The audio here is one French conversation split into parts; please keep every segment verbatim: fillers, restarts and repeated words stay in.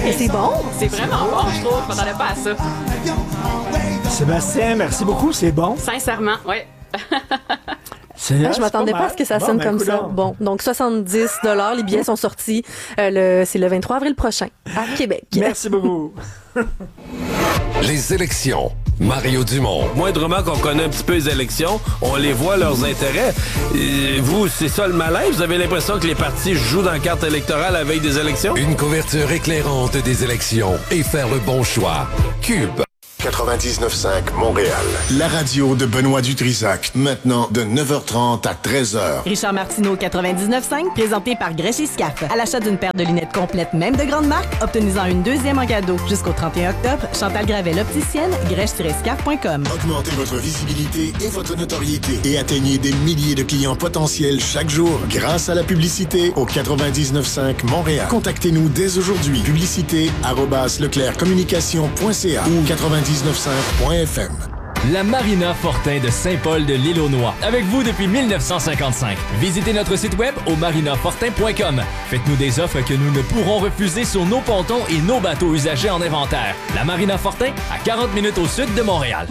Et c'est bon. C'est vraiment bon, je trouve. Je m'attendais pas à ça. Sébastien, merci beaucoup, c'est bon. Sincèrement, oui. C'est, Ah, je m'attendais pas, pas à ce que ça bon, sonne ben, comme coudonc. ça. Bon, donc soixante-dix dollars, les billets sont sortis. Euh, le, c'est le vingt-trois avril prochain à Québec. Merci beaucoup. Les élections. Mario Dumont. Moindrement qu'on connaît un petit peu les élections, on les voit leurs intérêts. Et vous, c'est ça le malaise? Vous avez l'impression que les partis jouent dans la carte électorale la veille des élections? Une couverture éclairante des élections et faire le bon choix. Cube. quatre-vingt-dix-neuf cinq Montréal. La radio de Benoît Dutrisac, maintenant de neuf heures trente à treize heures. Richard Martineau, quatre-vingt-dix-neuf cinq, présenté par Grèche et Scarpe. À l'achat d'une paire de lunettes complètes, même de grande marque, obtenez-en une deuxième en cadeau. Jusqu'au trente et un octobre, Chantal Gravel, opticienne, grèche tiret scarpe point com. Augmentez votre visibilité et votre notoriété et atteignez des milliers de clients potentiels chaque jour grâce à la publicité au quatre-vingt-dix-neuf cinq Montréal. Contactez-nous dès aujourd'hui. Publicité arobase leclercommunication point c a ou quatre-vingt-dix-neuf cinq point f m. La Marina Fortin de Saint-Paul de l'Île-aux-Noix. Avec vous depuis dix-neuf cent cinquante-cinq. Visitez notre site web au marina fortin point com. Faites-nous des offres que nous ne pourrons refuser sur nos pontons et nos bateaux usagés en inventaire. La Marina Fortin, à quarante minutes au sud de Montréal.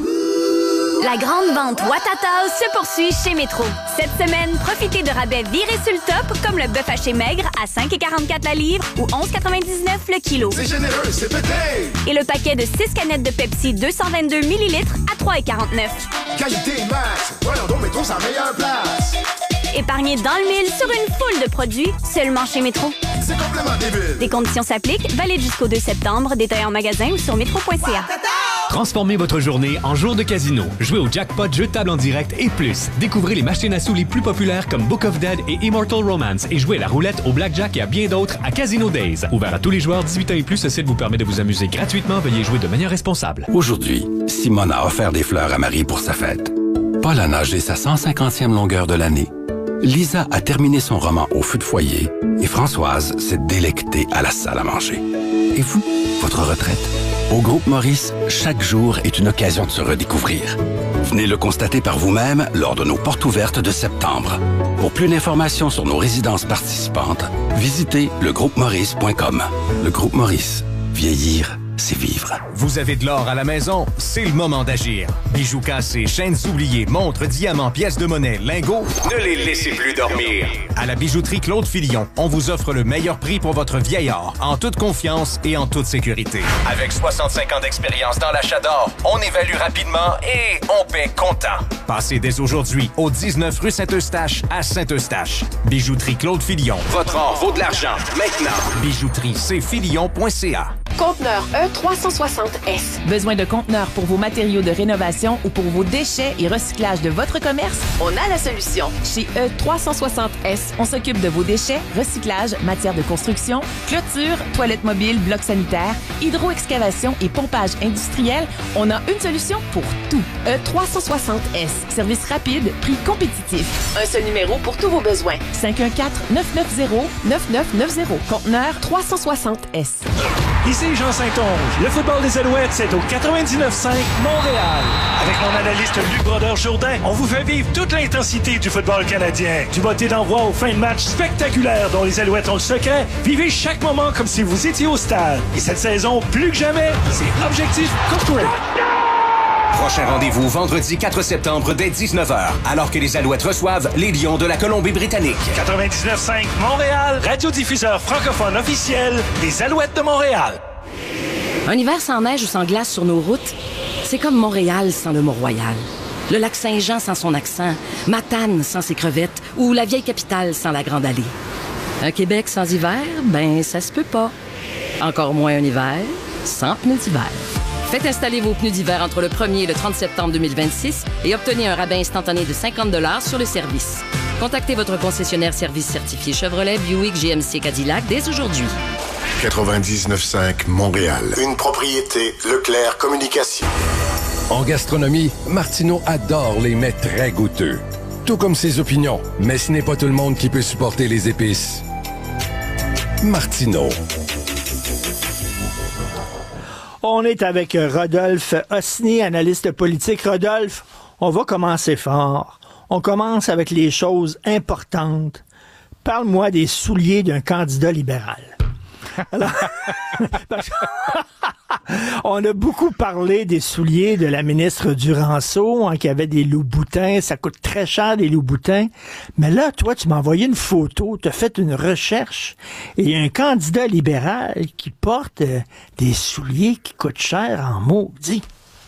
La grande vente Watatao se poursuit chez Métro. Cette semaine, profitez de rabais virés sur le top, comme le bœuf haché maigre à cinq quarante-quatre la livre ou onze quatre-vingt-dix-neuf le kilo. C'est généreux, c'est pété! Et le paquet de six canettes de Pepsi deux cent vingt-deux millilitres à trois quarante-neuf. Qualité max! Voyons donc, Métro, sa meilleure place! Épargnez dans le mille sur une foule de produits seulement chez Métro. C'est complètement débile! Des conditions s'appliquent, valide jusqu'au deux septembre, détail en magasin ou sur métro point c a. Transformez votre journée en jour de casino. Jouez au jackpot, jeux de table en direct et plus. Découvrez les machines à sous les plus populaires comme Book of Dead et Immortal Romance et jouez à la roulette, au blackjack et à bien d'autres à Casino Days. Ouvert à tous les joueurs dix-huit ans et plus, ce site vous permet de vous amuser gratuitement. Veuillez jouer de manière responsable. Aujourd'hui, Simone a offert des fleurs à Marie pour sa fête. Paul a nagé sa cent cinquantième longueur de l'année. Lisa a terminé son roman au feu de foyer et Françoise s'est délectée à la salle à manger. Et vous, votre retraite? Au Groupe Maurice, chaque jour est une occasion de se redécouvrir. Venez le constater par vous-même lors de nos portes ouvertes de septembre. Pour plus d'informations sur nos résidences participantes, visitez le groupe maurice point com. Le Groupe Maurice, vieillir, c'est vivre. Vous avez de l'or à la maison? C'est le moment d'agir. Bijoux cassés, chaînes oubliées, montres, diamants, pièces de monnaie, lingots, ne les laissez plus dormir. À la bijouterie Claude Filion, on vous offre le meilleur prix pour votre vieil or, en toute confiance et en toute sécurité. Avec soixante-cinq ans d'expérience dans l'achat d'or, on évalue rapidement et on paie comptant. Passez dès aujourd'hui au dix-neuf rue Saint-Eustache à Saint-Eustache. Bijouterie Claude Filion. Votre or vaut de l'argent. Maintenant. Bijouterie c filion point c a. Conteneur E trois cent soixante S. Besoin de conteneurs pour vos matériaux de rénovation ou pour vos déchets et recyclage de votre commerce? On a la solution. Chez E trois cent soixante S, on s'occupe de vos déchets, recyclage, matière de construction, clôture, toilettes mobiles, blocs sanitaires, hydro-excavation et pompage industriel. On a une solution pour tout. E trois cent soixante S. Service rapide, prix compétitif. Un seul numéro pour tous vos besoins. cinq un quatre, neuf neuf zéro, neuf neuf neuf zéro. Conteneur trois cent soixante S. Ici Jean Saint-Onge. Le football des Alouettes, c'est au quatre-vingt-dix-neuf cinq Montréal. Avec mon analyste Luc Brodeur-Jourdain, on vous fait vivre toute l'intensité du football canadien. Du botté d'envoi aux fins de match spectaculaires dont les Alouettes ont le secret. Vivez chaque moment comme si vous étiez au stade. Et cette saison, plus que jamais, c'est Objectif Corporate. Prochain rendez-vous vendredi quatre septembre dès dix-neuf heures, alors que les Alouettes reçoivent les Lions de la Colombie-Britannique. quatre-vingt-dix-neuf cinq Montréal, radiodiffuseur francophone officiel des Alouettes de Montréal. Un hiver sans neige ou sans glace sur nos routes, c'est comme Montréal sans le Mont-Royal. Le lac Saint-Jean sans son accent, Matane sans ses crevettes ou la vieille capitale sans la Grande Allée. Un Québec sans hiver, ben ça se peut pas. Encore moins un hiver sans pneus d'hiver. Faites installer vos pneus d'hiver entre le premier et le trente septembre deux mille vingt-six et obtenez un rabais instantané de cinquante dollars sur le service. Contactez votre concessionnaire service certifié Chevrolet, Buick, G M C, Cadillac dès aujourd'hui. quatre-vingt-dix-neuf cinq Montréal. Une propriété Leclerc Communication. En gastronomie, Martineau adore les mets très goûteux. Tout comme ses opinions, mais ce n'est pas tout le monde qui peut supporter les épices. Martineau. On est avec Rodolphe Osny, analyste politique. Rodolphe, on va commencer fort. On commence avec les choses importantes. Parle-moi des souliers d'un candidat libéral. Alors, on a beaucoup parlé des souliers de la ministre Duranceau, hein, qui avait des loups-boutins. Ça coûte très cher, des loups-boutins. Mais là, toi, tu m'as envoyé une photo, tu as fait une recherche, et il y a un candidat libéral qui porte euh, des souliers qui coûtent cher en maudit.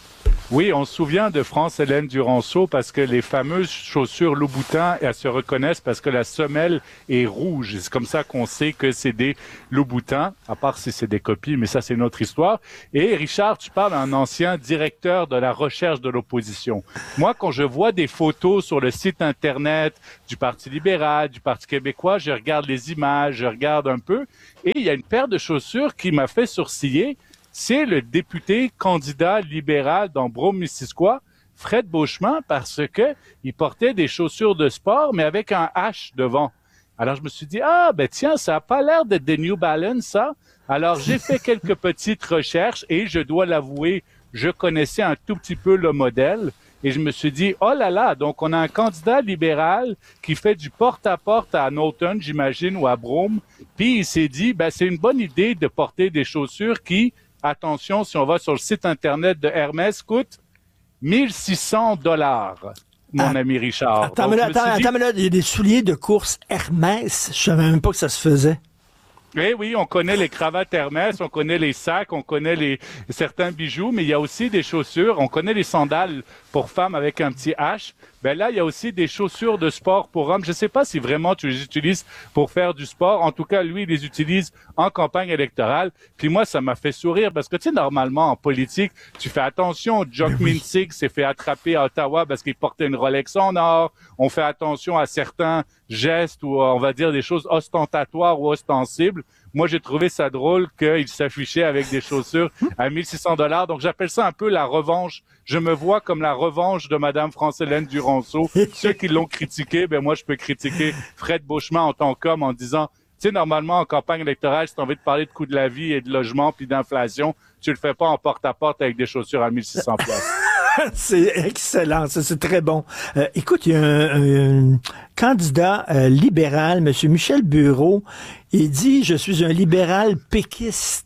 Oui, on se souvient de France-Hélène Duranceau parce que les fameuses chaussures Louboutin, elles se reconnaissent parce que la semelle est rouge. C'est comme ça qu'on sait que c'est des Louboutins, à part si c'est des copies, mais ça, c'est notre histoire. Et Richard, tu parles d'un ancien directeur de la recherche de l'opposition. Moi, quand je vois des photos sur le site Internet du Parti libéral, du Parti québécois, je regarde les images, je regarde un peu, et il y a une paire de chaussures qui m'a fait sourciller. C'est le député candidat libéral dans Brome-Missisquoi, Fred Beauchemin, parce que il portait des chaussures de sport, mais avec un H devant. Alors, je me suis dit, ah, ben tiens, ça a pas l'air d'être des New Balance, ça. Alors, j'ai fait quelques petites recherches et je dois l'avouer, je connaissais un tout petit peu le modèle. Et je me suis dit, oh là là, donc on a un candidat libéral qui fait du porte-à-porte à Knowlton, j'imagine, ou à Brome. Puis il s'est dit, ben c'est une bonne idée de porter des chaussures qui, attention, si on va sur le site Internet de Hermès, coûtent mille six cents dollars, mon ah, ami Richard. Attends, mais attends, dit... attends, mais là, il y a des souliers de course Hermès. Je savais même pas que ça se faisait. Oui, oui, on connaît les cravates Hermès, on connaît les sacs, on connaît les certains bijoux, mais il y a aussi des chaussures. On connaît les sandales pour femmes avec un petit H. Ben là, il y a aussi des chaussures de sport pour hommes. Je ne sais pas si vraiment tu les utilises pour faire du sport. En tout cas, lui, il les utilise en campagne électorale. Puis moi, ça m'a fait sourire parce que, tu sais, normalement, en politique, tu fais attention. Jock oui. Mintzig s'est fait attraper à Ottawa parce qu'il portait une Rolex en or. On fait attention à certains gestes ou, on va dire, des choses ostentatoires ou ostensibles. Moi, j'ai trouvé ça drôle qu'il s'affichait avec des chaussures à mille six cents dollars. Donc, j'appelle ça un peu la revanche. Je me vois comme la revanche de Madame France-Hélène Duranceau. Ceux qui l'ont critiqué, ben moi, je peux critiquer Fred Beauchemin en tant qu'homme en disant, tu sais, normalement, en campagne électorale, si tu as envie de parler de coût de la vie et de logement puis d'inflation, tu le fais pas en porte-à-porte avec des chaussures à mille six cents dollars. C'est excellent, ça, c'est très bon. Euh, écoute, il y a un, un candidat euh, libéral, M. Michel Bureau, il dit « Je suis un libéral péquiste ».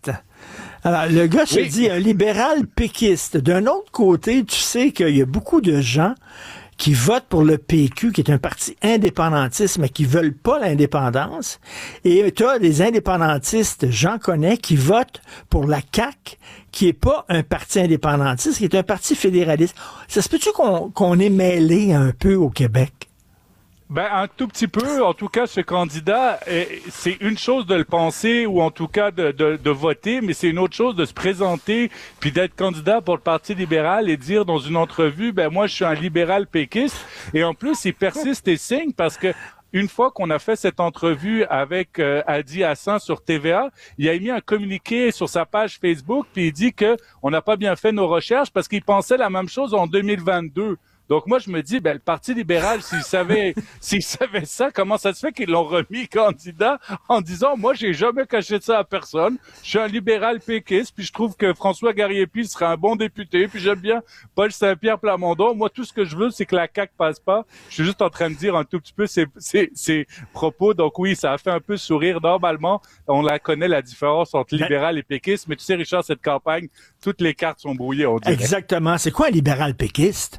Alors, le gars se oui. dit un libéral péquiste. D'un autre côté, tu sais qu'il y a beaucoup de gens qui votent pour le P Q, qui est un parti indépendantiste, mais qui veulent pas l'indépendance. Et tu as des indépendantistes, j'en connais, qui votent pour la C A Q, qui est pas un parti indépendantiste, qui est un parti fédéraliste. Ça se peut-tu qu'on, qu'on est mêlé un peu au Québec? Ben, un tout petit peu. En tout cas, ce candidat, c'est une chose de le penser ou en tout cas de, de, de voter, mais c'est une autre chose de se présenter puis d'être candidat pour le Parti libéral et dire dans une entrevue, ben moi, je suis un libéral péquiste. Et en plus, il persiste et signe parce que une fois qu'on a fait cette entrevue avec euh, Adi Hassan sur T V A, il a mis un communiqué sur sa page Facebook puis il dit que on n'a pas bien fait nos recherches parce qu'il pensait la même chose en deux mille vingt-deux. Donc moi, je me dis, ben le Parti libéral, s'il savait, s'il savait ça, comment ça se fait qu'ils l'ont remis candidat en disant, moi, j'ai jamais caché ça à personne. Je suis un libéral péquiste, puis je trouve que François Garriépi serait un bon député, puis j'aime bien Paul Saint-Pierre Plamondon. Moi, tout ce que je veux, c'est que la C A Q passe pas. Je suis juste en train de dire un tout petit peu ces, ces, ces propos. Donc oui, ça a fait un peu sourire. Normalement, on la connaît, la différence entre libéral et péquiste. Mais tu sais, Richard, cette campagne, toutes les cartes sont brouillées, on dirait. Exactement. C'est quoi un libéral péquiste?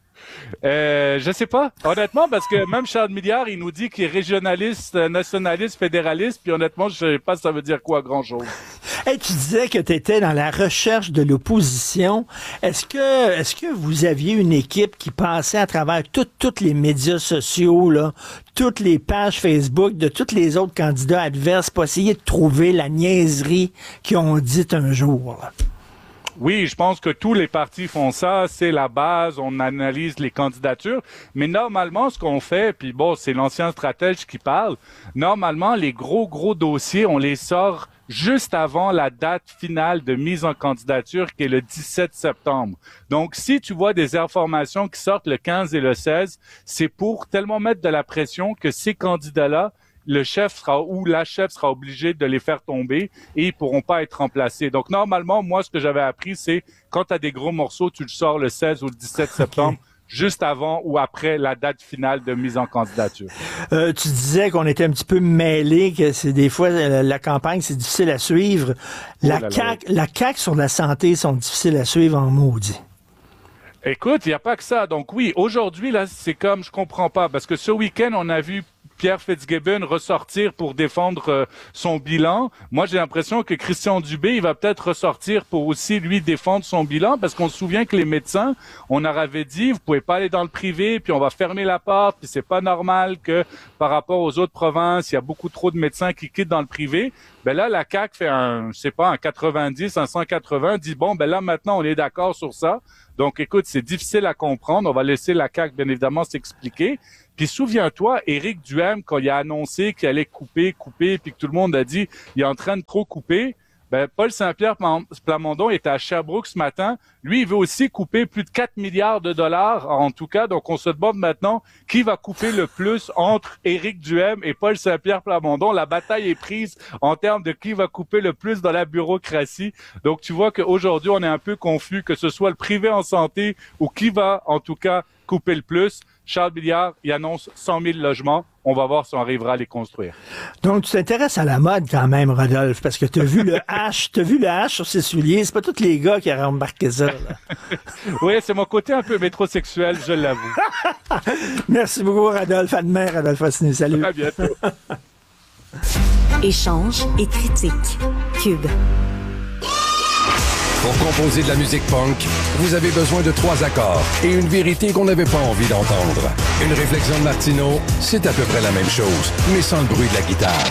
Euh, je sais pas, honnêtement, parce que même Charles Milliard, il nous dit qu'il est régionaliste, nationaliste, fédéraliste, puis honnêtement, je sais pas si ça veut dire quoi grand-chose. Hey, tu disais que tu étais dans la recherche de l'opposition. Est-ce que est-ce que vous aviez une équipe qui passait à travers tous les médias sociaux, là, toutes les pages Facebook de tous les autres candidats adverses pour essayer de trouver la niaiserie qu'ils ont dite un jour, là? Oui, je pense que tous les partis font ça, c'est la base, on analyse les candidatures, mais normalement, ce qu'on fait, puis bon, c'est l'ancien stratège qui parle, normalement, les gros, gros dossiers, on les sort juste avant la date finale de mise en candidature, qui est le dix-sept septembre. Donc, si tu vois des informations qui sortent le quinze et le seize, c'est pour tellement mettre de la pression que ces candidats-là, le chef sera ou la chef sera obligé de les faire tomber et ils pourront pas être remplacés. Donc, normalement, moi, ce que j'avais appris, c'est quand tu as des gros morceaux, tu le sors le seize ou le dix-sept septembre. juste avant ou après la date finale de mise en candidature. Euh, tu disais qu'on était un petit peu mêlés, que c'est des fois la, la campagne, c'est difficile à suivre. La Oh là là. C A Q, la C A Q sur la santé sont difficiles à suivre en maudit. Écoute, il n'y a pas que ça. Donc oui, aujourd'hui, là, c'est comme, je comprends pas, parce que ce week-end, on a vu Pierre Fitzgibbon ressortir pour défendre euh, son bilan. Moi, j'ai l'impression que Christian Dubé, il va peut-être ressortir pour aussi, lui, défendre son bilan, parce qu'on se souvient que les médecins, on leur avait dit, vous pouvez pas aller dans le privé, puis on va fermer la porte, puis c'est pas normal que, par rapport aux autres provinces, il y a beaucoup trop de médecins qui quittent dans le privé. Ben là, la C A Q fait un, je sais pas, un quatre-vingt-dix, un cent quatre-vingts, dit, bon, ben là, maintenant, on est d'accord sur ça. Donc, écoute, c'est difficile à comprendre. On va laisser la C A Q, bien évidemment, s'expliquer. Puis souviens-toi, Éric Duhaime, quand il a annoncé qu'il allait couper, couper, puis que tout le monde a dit il est en train de trop couper, ben Paul Saint-Pierre Plamondon était à Sherbrooke ce matin. Lui, il veut aussi couper plus de quatre milliards de dollars, en tout cas. Donc, on se demande maintenant qui va couper le plus entre Éric Duhaime et Paul Saint-Pierre Plamondon. La bataille est prise en termes de qui va couper le plus dans la bureaucratie. Donc, tu vois qu'aujourd'hui, on est un peu confus, que ce soit le privé en santé ou qui va, en tout cas, couper le plus. Charles Billiard, il annonce cent mille logements. On va voir si on arrivera à les construire. Donc, tu t'intéresses à la mode quand même, Rodolphe, parce que tu as vu le H, tu as vu le H sur ses souliers. C'est pas tous les gars qui auraient remarqué ça. Là. Oui, c'est mon côté un peu métrosexuel, je l'avoue. Merci beaucoup, Rodolphe. À demain, Rodolphe Rossini. Salut. À bientôt. Échange et critique. Cube. Pour composer de la musique punk, vous avez besoin de trois accords et une vérité qu'on n'avait pas envie d'entendre. Une réflexion de Martineau, c'est à peu près la même chose, mais sans le bruit de la guitare.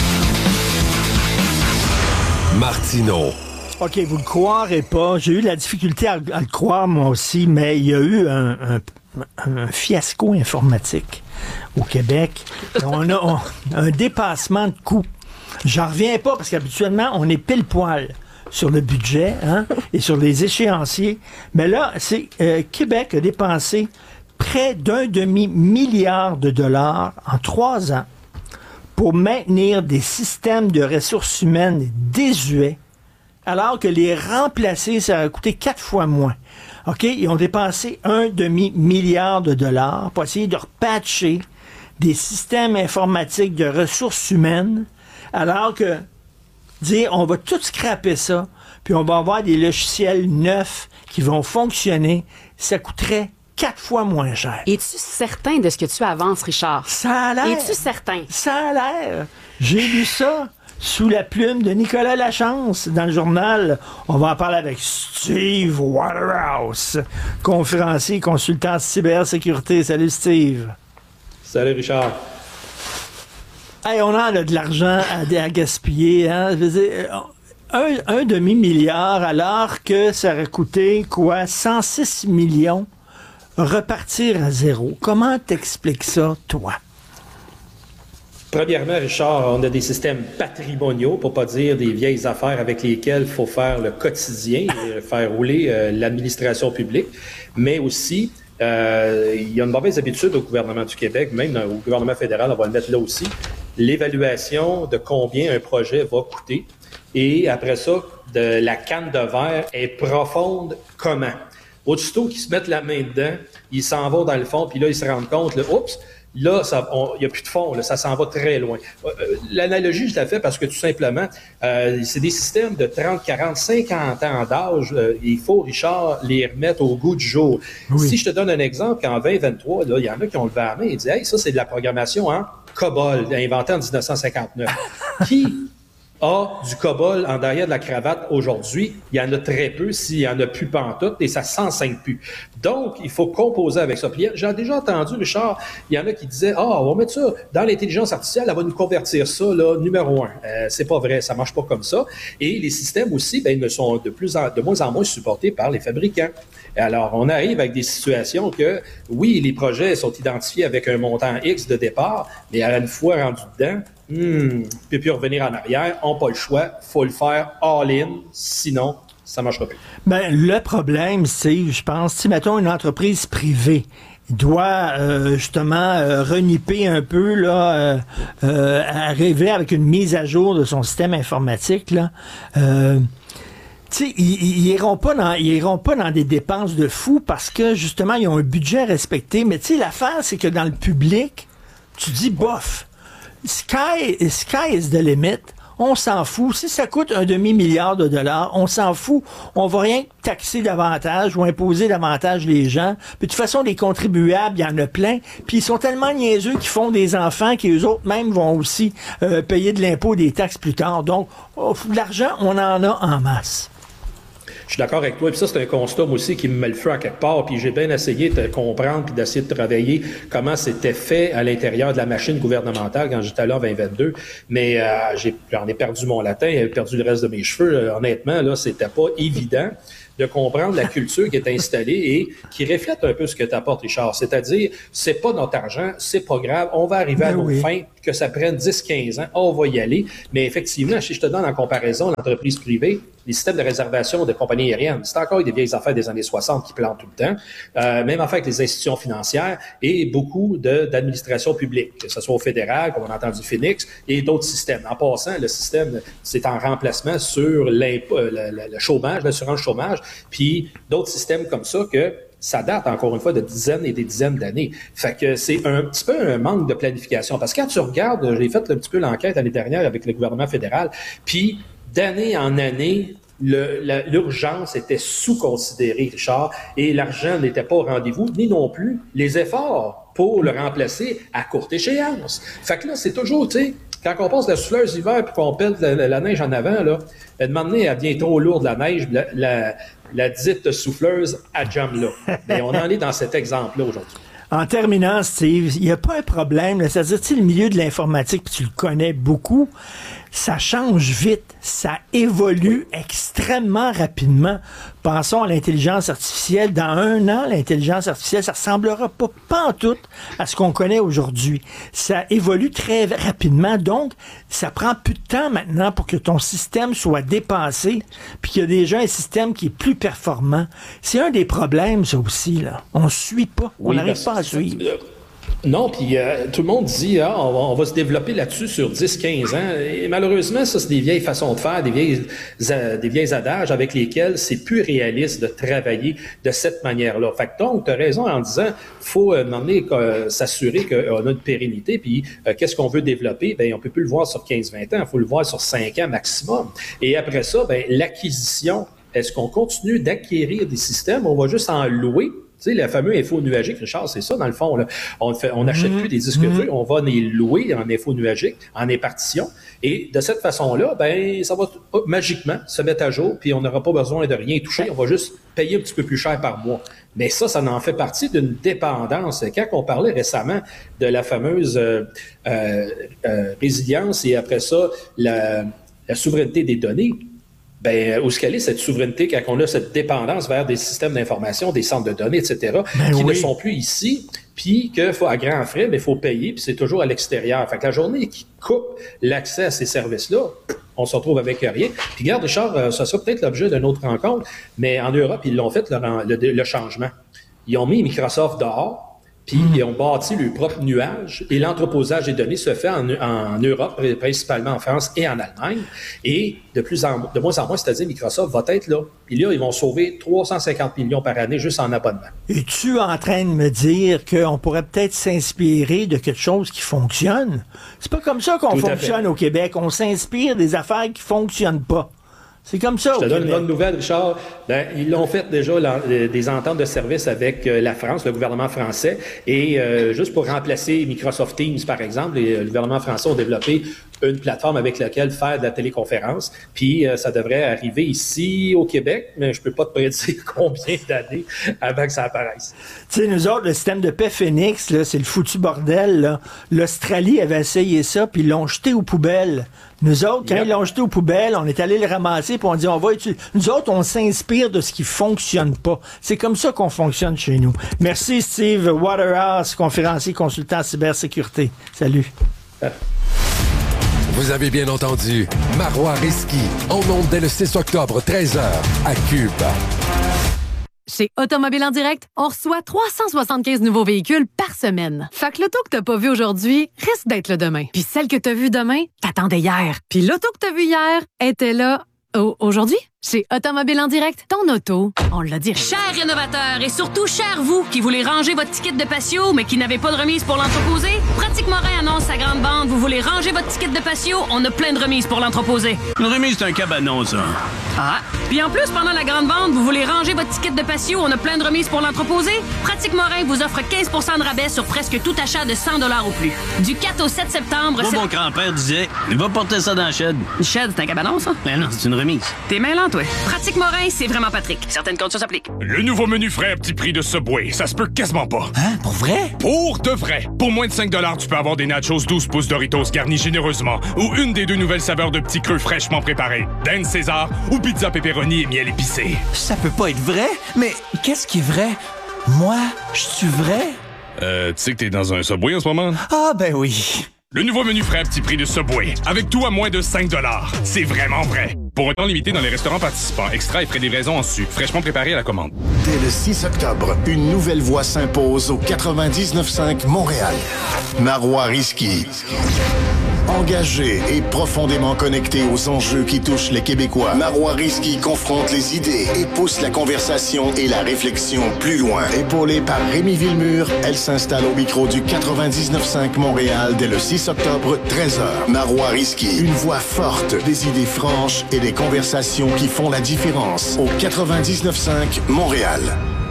Martineau. OK, vous le croirez pas. J'ai eu la difficulté à, à le croire, moi aussi, mais il y a eu un, un, un fiasco informatique au Québec. On a on, un dépassement de coûts. J'en reviens pas, parce qu'habituellement, on est pile poil sur le budget, hein, et sur les échéanciers. Mais là, c'est euh, Québec a dépensé près d'un demi-milliard de dollars en trois ans pour maintenir des systèmes de ressources humaines désuets, alors que les remplacer, ça a coûté quatre fois moins. OK? Ils ont dépensé un demi-milliard de dollars pour essayer de repatcher des systèmes informatiques de ressources humaines, alors que dire on va tout scraper ça, puis on va avoir des logiciels neufs qui vont fonctionner, ça coûterait quatre fois moins cher. Es-tu certain de ce que tu avances, Richard? Ça a l'air. Es-tu certain? Ça a l'air. J'ai lu ça sous la plume de Nicolas Lachance dans le journal. On va en parler avec Steve Waterhouse, conférencier et consultant en cybersécurité. Salut Steve. Salut Richard. Hey, on a là, de l'argent à, à gaspiller. Hein? Je veux dire, un, un demi-milliard, alors que ça aurait coûté, quoi, cent six millions, repartir à zéro. Comment t'expliques ça, toi? Premièrement, Richard, on a des systèmes patrimoniaux, pour pas dire des vieilles affaires avec lesquelles il faut faire le quotidien, et faire rouler euh, l'administration publique, mais aussi... Euh, il y a une mauvaise habitude au gouvernement du Québec, même au gouvernement fédéral, on va le mettre là aussi, l'évaluation de combien un projet va coûter. Et après ça, de la canne de verre est profonde comment? Aussitôt qu'ils se mettent la main dedans, ils s'en vont dans le fond, puis là, ils se rendent compte, là, oups, là, il n'y a plus de fond, là, ça s'en va très loin. Euh, l'analogie, je la fais parce que tout simplement, euh, c'est des systèmes de trente, quarante, cinquante ans d'âge. Euh, il faut, Richard, les remettre au goût du jour. Oui. Si je te donne un exemple, qu'en vingt vingt-trois, il y en a qui ont levé la main et disent « Hey, ça, c'est de la programmation en COBOL, inventé en dix-neuf cent cinquante-neuf. » Qui a du COBOL en derrière de la cravate aujourd'hui? Il y en a très peu, s'il y en a plus pantoute, et ça s'enseigne plus. Donc, il faut composer avec ça. Puis, j'ai déjà entendu, Richard, il y en a qui disaient « Ah, on va mettre ça dans l'intelligence artificielle, elle va nous convertir ça, là, numéro un. Euh, » C'est pas vrai, ça marche pas comme ça. Et les systèmes aussi, ben, ils ne sont de plus en, de moins en moins supportés par les fabricants. Alors, on arrive avec des situations que, oui, les projets sont identifiés avec un montant X de départ, mais à une fois rendu dedans, Hmm, puis puis revenir en arrière, on n'a pas le choix, faut le faire all-in, sinon ça ne marchera plus. Ben, le problème, c'est, je pense, si mettons une entreprise privée doit euh, justement euh, reniper un peu, là, euh, euh, arriver avec une mise à jour de son système informatique, là, euh, Tu sais, ils, ils iront pas dans, ils iront pas dans des dépenses de fou parce que, justement, ils ont un budget respecté. Mais tu sais, l'affaire, c'est que dans le public, tu dis, bof, sky, sky is the limit. On s'en fout. Si ça coûte un demi-milliard de dollars, on s'en fout. On va rien taxer davantage ou imposer davantage les gens. Puis de toute façon, les contribuables, il y en a plein. Puis ils sont tellement niaiseux qu'ils font des enfants qu'eux autres même vont aussi euh, payer de l'impôt, des taxes plus tard. Donc, oh, de l'argent, on en a en masse. Je suis d'accord avec toi. Puis ça, c'est un constat, moi aussi, qui me met le feu à quelque part. Puis j'ai bien essayé de comprendre puis d'essayer de travailler comment c'était fait à l'intérieur de la machine gouvernementale quand j'étais là en vingt vingt-deux. Mais euh, j'ai, j'en ai perdu mon latin, j'ai perdu le reste de mes cheveux. Euh, honnêtement, là, c'était pas évident de comprendre la culture qui est installée et qui reflète un peu ce que t'apportes, Richard. C'est-à-dire, c'est pas notre argent, c'est pas grave, on va arriver à nos oui. fins, que ça prenne dix quinze ans, on va y aller. Mais effectivement, si je te donne en comparaison l'entreprise privée, les systèmes de réservation de compagnies aériennes, c'est encore des vieilles affaires des années soixante qui plantent tout le temps. Euh, même affaire avec les institutions financières et beaucoup de, d'administration publique, que ce soit au fédéral, comme on a entendu Phoenix, et d'autres systèmes. En passant, le système, c'est en remplacement sur l'impôt, le, le, le chômage, l'assurance chômage, puis d'autres systèmes comme ça que ça date, encore une fois, de dizaines et des dizaines d'années. Fait que c'est un petit peu un manque de planification. Parce que quand tu regardes, j'ai fait un petit peu l'enquête l'année dernière avec le gouvernement fédéral, puis d'année en année, le, la, l'urgence était sous-considérée, Richard, et l'argent n'était pas au rendez-vous, ni non plus les efforts pour le remplacer à courte échéance. Fait que là, c'est toujours, tu sais, quand on passe la souffleuse hiver puis qu'on pète la, la, la neige en avant, là, de demander à bien trop lourde la neige, la, la, la dite souffleuse à jam là. Mais on en est dans cet exemple-là aujourd'hui. En terminant, Steve, il n'y a pas un problème. Là, c'est-à-dire, tu sais, le milieu de l'informatique, puis tu le connais beaucoup, ça change vite, ça évolue extrêmement rapidement. Pensons à l'intelligence artificielle. Dans un an, l'intelligence artificielle, ça ressemblera pas pantoute à ce qu'on connaît aujourd'hui. Ça évolue très rapidement, donc ça prend plus de temps maintenant pour que ton système soit dépassé, puis qu'il y a déjà un système qui est plus performant. C'est un des problèmes, ça aussi, là. On suit pas, on n'arrive oui, pas à suivre. Non, puis euh, tout le monde dit ah, on, va, on va se développer là-dessus sur dix quinze ans. Et malheureusement, ça, c'est des vieilles façons de faire, des vieilles, euh, des vieilles adages avec lesquels c'est plus réaliste de travailler de cette manière-là. Fait que donc, tu as raison en disant faut euh, demander, euh, s'assurer qu'on a une pérennité, puis euh, qu'est-ce qu'on veut développer? Ben, on peut plus le voir sur quinze vingt ans, il faut le voir sur cinq ans maximum. Et après ça, ben, l'acquisition, est-ce qu'on continue d'acquérir des systèmes? On va juste en louer? Tu sais, le fameux info nuagique, Richard, c'est ça, dans le fond. Là. On fait, on n'achète mmh, plus des disques mmh. durs, on va les louer en info nuagique, en épartition. Et de cette façon-là, ben, ça va magiquement se mettre à jour, puis on n'aura pas besoin de rien toucher, on va juste payer un petit peu plus cher par mois. Mais ça, ça en fait partie d'une dépendance. Quand on parlait récemment de la fameuse euh, euh, euh, résilience et après ça, la, la souveraineté des données, ben, où est-ce qu'elle est cette souveraineté quand on a cette dépendance vers des systèmes d'information, des centres de données, et cetera, ben qui oui. ne sont plus ici, puis que faut à grands frais, mais il faut payer, puis c'est toujours à l'extérieur. Fait que la journée qui coupe l'accès à ces services-là, on se retrouve avec rien. Puis regarde, Richard, ça sera peut-être l'objet d'une autre rencontre, mais en Europe, ils l'ont fait, le, le, le changement. Ils ont mis Microsoft dehors, puis mmh. ils ont bâti leur propre nuage et l'entreposage des données se fait en, en Europe, principalement en France et en Allemagne. Et de plus en de moins en moins, c'est-à-dire Microsoft va être là. Puis là, ils vont sauver trois cent cinquante millions par année juste en abonnement. Es-tu en train de me dire qu'on pourrait peut-être s'inspirer de quelque chose qui fonctionne? C'est pas comme ça qu'on Tout fonctionne au Québec. On s'inspire des affaires qui fonctionnent pas. C'est comme ça. Je te donne une bonne nouvelle, Richard. Ben, ils l'ont fait déjà la, des ententes de service avec euh, la France, le gouvernement français. Et euh, juste pour remplacer Microsoft Teams, par exemple, les, le gouvernement français a développé une plateforme avec laquelle faire de la téléconférence. Puis euh, ça devrait arriver ici au Québec, mais je peux pas te prédire combien d'années avant que ça apparaisse. Tu sais, nous autres, le système de paix Phoenix, là, c'est le foutu bordel. Là. L'Australie avait essayé ça, puis ils l'ont jeté aux poubelles. Nous autres, quand yep. ils l'ont jeté aux poubelles, on est allé le ramasser, puis on dit, on va utiliser. Nous autres, on s'inspire de ce qui fonctionne pas. C'est comme ça qu'on fonctionne chez nous. Merci, Steve Waterhouse, conférencier consultant en cybersécurité. Salut. Ah. Vous avez bien entendu, Marois Risky, en ondes dès le six octobre, treize heures, à Cube. Chez Automobile en Direct, on reçoit trois cent soixante-quinze nouveaux véhicules par semaine. Fait que l'auto que t'as pas vue aujourd'hui risque d'être là demain. Puis celle que t'as vue demain, t'attendais hier. Puis l'auto que t'as vue hier était là au- aujourd'hui. Chez Automobile en direct, ton auto, on l'a dit. Chers rénovateurs et surtout chers vous qui voulez ranger votre ticket de patio mais qui n'avez pas de remise pour l'entreposer, Pratique Morin annonce sa grande vente. Vous voulez ranger votre ticket de patio, on a plein de remises pour l'entreposer. Une remise, c'est un cabanon, ça. Ah! Puis en plus, pendant la grande vente, vous voulez ranger votre ticket de patio, on a plein de remises pour l'entreposer. Pratique Morin vous offre quinze pour cent de rabais sur presque tout achat de cent dollars ou plus. Du quatre au sept septembre... Moi, mon grand-père disait, il va porter ça dans la shed. Une shed, c'est un cabanon, ça? Mais non, c'est une remise. T'es mêlant, toi. Pratique Morin, c'est vraiment Patrick. Certaines conditions s'appliquent. Le nouveau menu frais à petit prix de Subway, ça se peut quasiment pas. Hein? Pour vrai? Pour de vrai. Pour moins de cinq dollars, tu peux avoir des nachos douze pouces Doritos garnis généreusement ou une des deux nouvelles saveurs de petits creux fraîchement préparés. Dinde César ou pizza pepperoni et miel épicé. Ça peut pas être vrai? Mais qu'est-ce qui est vrai? Moi, je suis vrai? Euh, tu sais que t'es dans un Subway en ce moment? Ah, ben oui. Le nouveau menu frais à petit prix de Subway, avec tout à moins de cinq dollars. C'est vraiment vrai. Pour un temps limité dans les restaurants participants, extra et frais de livraison en su, fraîchement préparé à la commande. Dès le six octobre, une nouvelle voix s'impose au quatre-vingt-dix-neuf cinq Montréal. Marois Risky. Engagé et profondément connecté aux enjeux qui touchent les Québécois, Marois Risky confronte les idées et pousse la conversation et la réflexion plus loin. Épaulée par Rémi Villemur, elle s'installe au micro du quatre-vingt-dix-neuf cinq Montréal dès le six octobre, treize heures. Marois Risky, une voix forte, des idées franches et des conversations qui font la différence. Au quatre-vingt-dix-neuf cinq Montréal.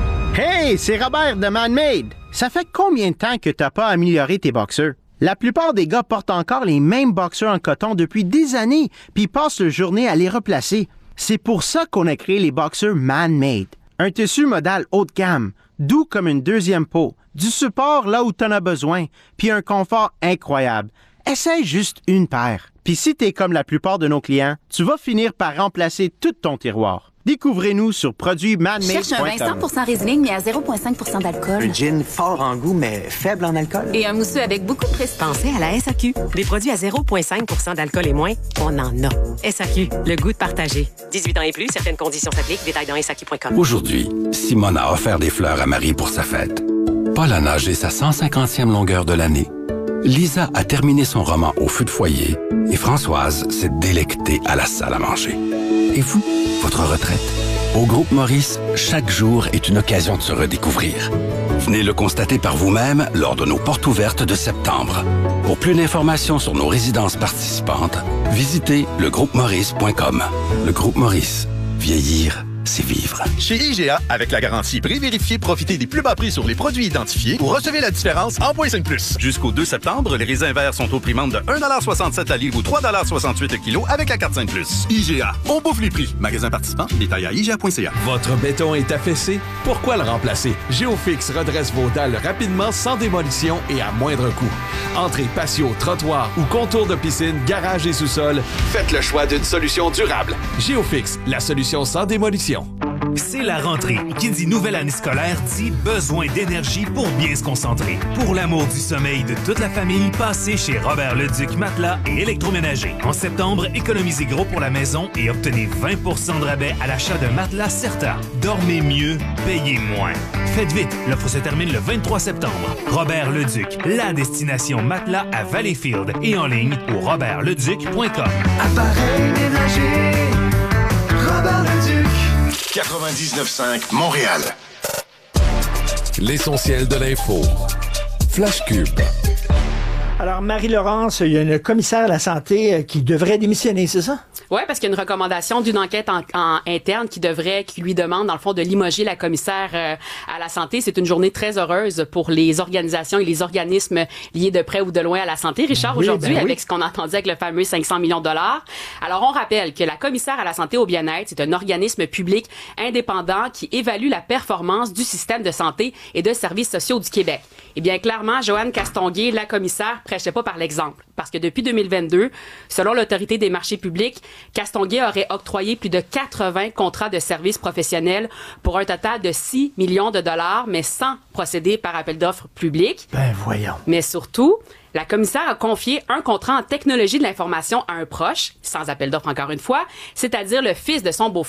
Hey, c'est Robert de Man-Made. Ça fait combien de temps que t'as pas amélioré tes boxeurs? La plupart des gars portent encore les mêmes boxeurs en coton depuis des années, puis passent leur journée à les replacer. C'est pour ça qu'on a créé les boxeurs Man-Made. Un tissu modal haut de gamme, doux comme une deuxième peau, du support là où t'en as besoin, puis un confort incroyable. Essaye juste une paire. Puis si t'es comme la plupart de nos clients, tu vas finir par remplacer tout ton tiroir. Découvrez-nous sur produits man made point com. Cherche un vin cent pour cent Riesling, mais à zéro virgule cinq pour cent d'alcool. Un gin fort en goût, mais faible en alcool. Et un mousseux avec beaucoup de prestige. Pensez à la S A Q. Des produits à zéro virgule cinq pour cent d'alcool et moins, on en a. S A Q, le goût de partager. dix-huit ans et plus, certaines conditions s'appliquent. Détails dans S A Q point com. Aujourd'hui, Simone a offert des fleurs à Marie pour sa fête. Paul a nagé sa cent cinquantième longueur de l'année. Lisa a terminé son roman au feu de foyer et Françoise s'est délectée à la salle à manger. Et vous, votre retraite? Au Groupe Maurice, chaque jour est une occasion de se redécouvrir. Venez le constater par vous-même lors de nos portes ouvertes de septembre. Pour plus d'informations sur nos résidences participantes, visitez le groupe maurice point com. Le Groupe Maurice, vieillir, c'est vivre. Chez I G A, avec la garantie pré-vérifiée, profitez des plus bas prix sur les produits identifiés ou recevez la différence en point cinq plus. Jusqu'au deux septembre, les raisins verts sont au prix de un virgule soixante-sept la livre ou trois virgule soixante-huit le kilo avec la carte cinq plus. I G A, on bouffe les prix. Magasin participant, détail à I G A point C A. Votre béton est affaissé? Pourquoi le remplacer? Géofix redresse vos dalles rapidement, sans démolition et à moindre coût. Entrée, patio, trottoir ou contour de piscine, garage et sous-sol, Faites le choix d'une solution durable. Géofix, la solution sans démolition. C'est la rentrée. Qui dit nouvelle année scolaire dit besoin d'énergie pour bien se concentrer. Pour l'amour du sommeil de toute la famille, passez chez Robert Leduc Matelas et Électroménager. En septembre, économisez gros pour la maison et obtenez vingt pour cent de rabais à l'achat de matelas Certa. Dormez mieux, payez moins. Faites vite, l'offre se termine le vingt-trois septembre. Robert Leduc, la destination matelas à Valleyfield et en ligne au robert leduc point com. Appareil ménager, Robert Leduc. quatre-vingt-dix-neuf cinq Montréal. L'essentiel de l'info. Flash Cube. Alors, Marie-Laurence, il y a une commissaire à la santé qui devrait démissionner, c'est ça? Oui, parce qu'il y a une recommandation d'une enquête en, en interne qui devrait, qui lui demande, dans le fond, de limoger la commissaire euh, à la santé. C'est une journée très heureuse pour les organisations et les organismes liés de près ou de loin à la santé. Richard, oui, aujourd'hui, ben oui. avec ce qu'on entendait avec le fameux cinq cents millions de dollars. Alors, on rappelle que la commissaire à la santé au bien-être, c'est un organisme public indépendant qui évalue la performance du système de santé et de services sociaux du Québec. Eh bien, clairement, Joanne Castonguay, la commissaire, prêchait pas par l'exemple. Parce que depuis deux mille vingt-deux, selon l'Autorité des marchés publics, Castonguay aurait octroyé plus de quatre-vingts contrats de services professionnels pour un total de six millions de dollars, mais sans procéder par appel d'offres public. Ben voyons. Mais surtout, la commissaire a confié un contrat en technologie de l'information à un proche, sans appel d'offres encore une fois, c'est-à-dire le fils de son beau-frère.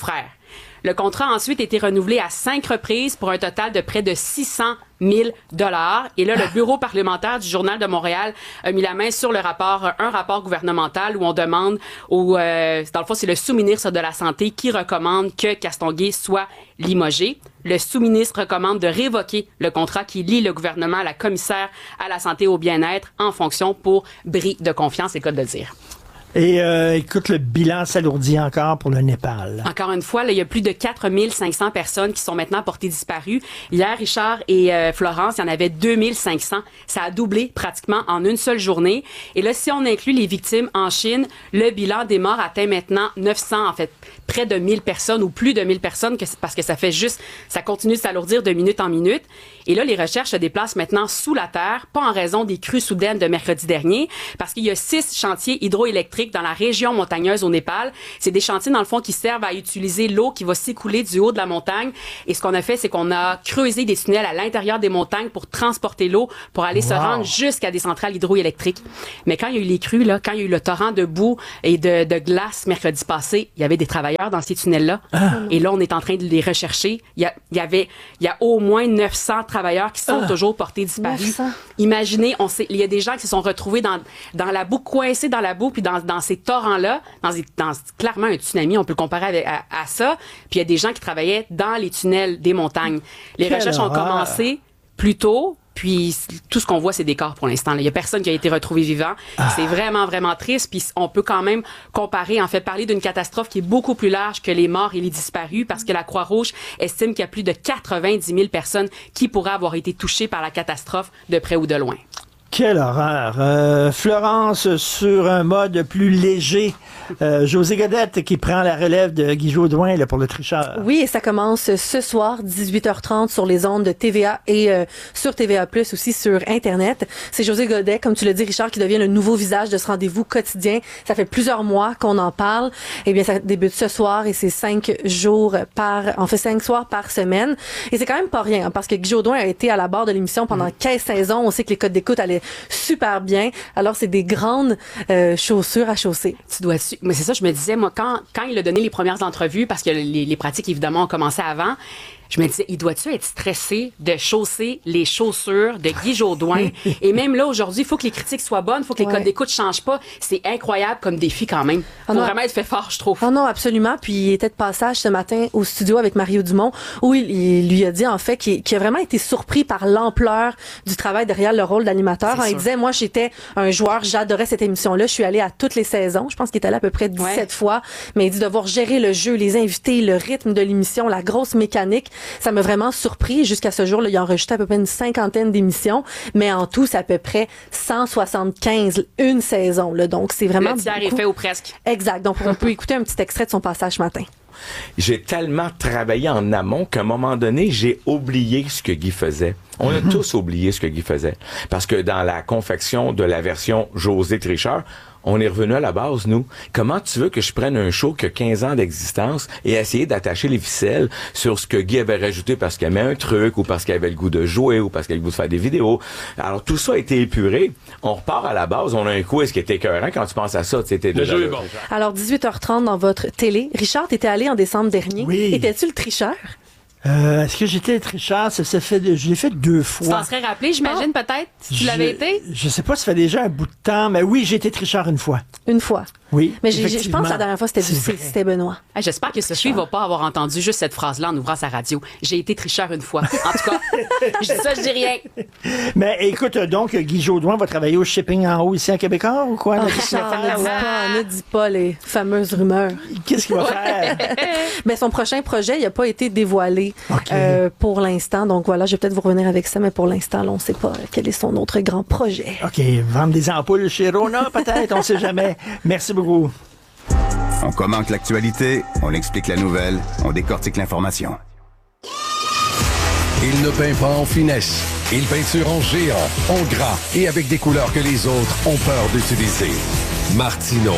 Le contrat a ensuite été renouvelé à cinq reprises pour un total de près de six cent mille dollars. Et là, le bureau parlementaire du Journal de Montréal a mis la main sur le rapport, un rapport gouvernemental où on demande au, euh, dans le fond, c'est le sous-ministre de la Santé qui recommande que Castonguay soit limogé. Le sous-ministre recommande de révoquer le contrat qui lie le gouvernement à la commissaire à la santé et au bien-être en fonction pour bris de confiance, c'est le cas de le dire. Et euh, écoute, le bilan s'alourdit encore pour le Népal. Encore une fois, là, il y a plus de quatre mille cinq cents personnes qui sont maintenant portées disparues. Hier, Richard et euh, Florence, il y en avait deux mille cinq cents. Ça a doublé pratiquement en une seule journée. Et là, si on inclut les victimes en Chine, le bilan des morts atteint maintenant neuf cents, en fait, près de mille personnes ou plus de mille personnes, que, parce que ça fait juste, ça continue de s'alourdir de minute en minute. Et là, les recherches se déplacent maintenant sous la terre, pas en raison des crues soudaines de mercredi dernier, parce qu'il y a six chantiers hydroélectriques dans la région montagneuse au Népal. C'est des chantiers, dans le fond, qui servent à utiliser l'eau qui va s'écouler du haut de la montagne. Et ce qu'on a fait, c'est qu'on a creusé des tunnels à l'intérieur des montagnes pour transporter l'eau, pour aller wow. se rendre jusqu'à des centrales hydroélectriques. Mais quand il y a eu les crues, là, quand il y a eu le torrent de boue et de, de glace mercredi passé, il y avait des travailleurs dans ces tunnels-là. Ah. Et là, on est en train de les rechercher. Il y, a, il y avait, il y a au moins neuf cents travailleurs qui sont ah. toujours portés disparus. neuf cents Imaginez, on sait, il y a des gens qui se sont retrouvés dans, dans la boue, coincés dans la boue, puis dans, dans ces torrents-là, dans, dans clairement un tsunami, on peut le comparer avec, à, à ça. Puis il y a des gens qui travaillaient dans les tunnels des montagnes. Les Quelle recherches horreur. ont commencé plus tôt. Puis tout ce qu'on voit, c'est des corps pour l'instant. Il y a personne qui a été retrouvé vivant. Ah. C'est vraiment, vraiment triste. Puis on peut quand même comparer, en fait, parler d'une catastrophe qui est beaucoup plus large que les morts et les disparus, parce que la Croix-Rouge estime qu'il y a plus de quatre-vingt-dix mille personnes qui pourraient avoir été touchées par la catastrophe de près ou de loin. Quelle horreur. Euh, Florence, sur un mode plus léger, euh, José Godette qui prend la relève de Guy Jodoin là, pour le tricheur. Oui, et ça commence ce soir, dix-huit heures trente, sur les ondes de T V A et euh, sur T V A plus, aussi sur Internet. C'est José Godet, comme tu l'as dit, Richard, qui devient le nouveau visage de ce rendez-vous quotidien. Ça fait plusieurs mois qu'on en parle. Eh bien, ça débute ce soir et c'est cinq jours par... On fait cinq soirs par semaine. Et c'est quand même pas rien, hein, parce que Guy Jodoin a été à la barre de l'émission pendant mmh. quinze saisons. On sait que les codes d'écoute allaient super bien. Alors, c'est des grandes euh, chaussures à chausser. Tu dois... Mais c'est ça, je me disais, moi, quand, quand il a donné les premières entrevues, parce que les, les pratiques, évidemment, ont commencé avant, je me disais, il doit-tu être stressé de chausser les chaussures de Guy Jodoin? Et même là, aujourd'hui, il faut que les critiques soient bonnes, il faut que les ouais. codes d'écoute ne changent pas. C'est incroyable comme défi quand même. Il faut oh vraiment être fait fort, je trouve. Oh non, absolument. Puis il était de passage ce matin au studio avec Mario Dumont, où il, il lui a dit, en fait, qu'il, qu'il a vraiment été surpris par l'ampleur du travail derrière le rôle d'animateur. Hein, il disait, moi, j'étais un joueur, j'adorais cette émission-là. Je suis allé à toutes les saisons. Je pense qu'il est allé à peu près dix-sept ouais. fois. Mais il dit devoir gérer le jeu, les invités, le rythme de l'émission, la grosse mécanique. Ça m'a vraiment surpris. Jusqu'à ce jour, là, il a enregistré à peu près une cinquantaine d'émissions, mais en tout, c'est à peu près cent soixante-quinze une saison. Là. Donc, c'est vraiment le tiers beaucoup. Est fait ou presque. Exact. Donc, on peut écouter un petit extrait de son passage ce matin. J'ai tellement travaillé en amont qu'à un moment donné, j'ai oublié ce que Guy faisait. On a mm-hmm. tous oublié ce que Guy faisait. Parce que dans la confection de la version José Tricheur, on est revenu à la base, nous. Comment tu veux que je prenne un show qui a quinze ans d'existence et essayer d'attacher les ficelles sur ce que Guy avait rajouté parce qu'il aimait un truc ou parce qu'il avait le goût de jouer ou parce qu'il avait le goût de faire des vidéos. Alors, tout ça a été épuré. On repart à la base. On a un quiz qui était écœurant quand tu penses à ça. C'était le jeu est bon. Alors, dix-huit heures trente dans votre télé. Richard, t'étais allé en décembre dernier. Oui. Étais-tu le tricheur? Euh, est-ce que j'étais tricheur? Ça, ça fait, je l'ai fait deux fois. Tu t'en serais rappelé, j'imagine, ah, peut-être, si tu l'avais été? Je sais pas, ça fait déjà un bout de temps, mais oui, j'ai été tricheur une fois. Une fois? Oui. Mais j'ai, je pense que la dernière fois, c'était, c'était Benoît. Hey, j'espère que Sophie va pas avoir entendu juste cette phrase-là en ouvrant sa radio. J'ai été tricheur une fois. En tout cas, je dis ça, je dis rien. Mais écoute, donc, Guy Jodoin va travailler au shipping en haut ici à Québécois ou quoi? Oh, Richard, ne dis pas, ne dis pas les fameuses rumeurs. Qu'est-ce qu'il va faire? Mais son prochain projet, il n'a pas été dévoilé okay. euh, pour l'instant. Donc voilà, je vais peut-être vous revenir avec ça, mais pour l'instant, là, on ne sait pas quel est son autre grand projet. OK, vendre des ampoules chez Rona, peut-être, on ne sait jamais. Merci beaucoup. On commente l'actualité, on explique la nouvelle, on décortique l'information. Il ne peint pas en finesse. Il peinture en géant, en gras et avec des couleurs que les autres ont peur d'utiliser. Martineau.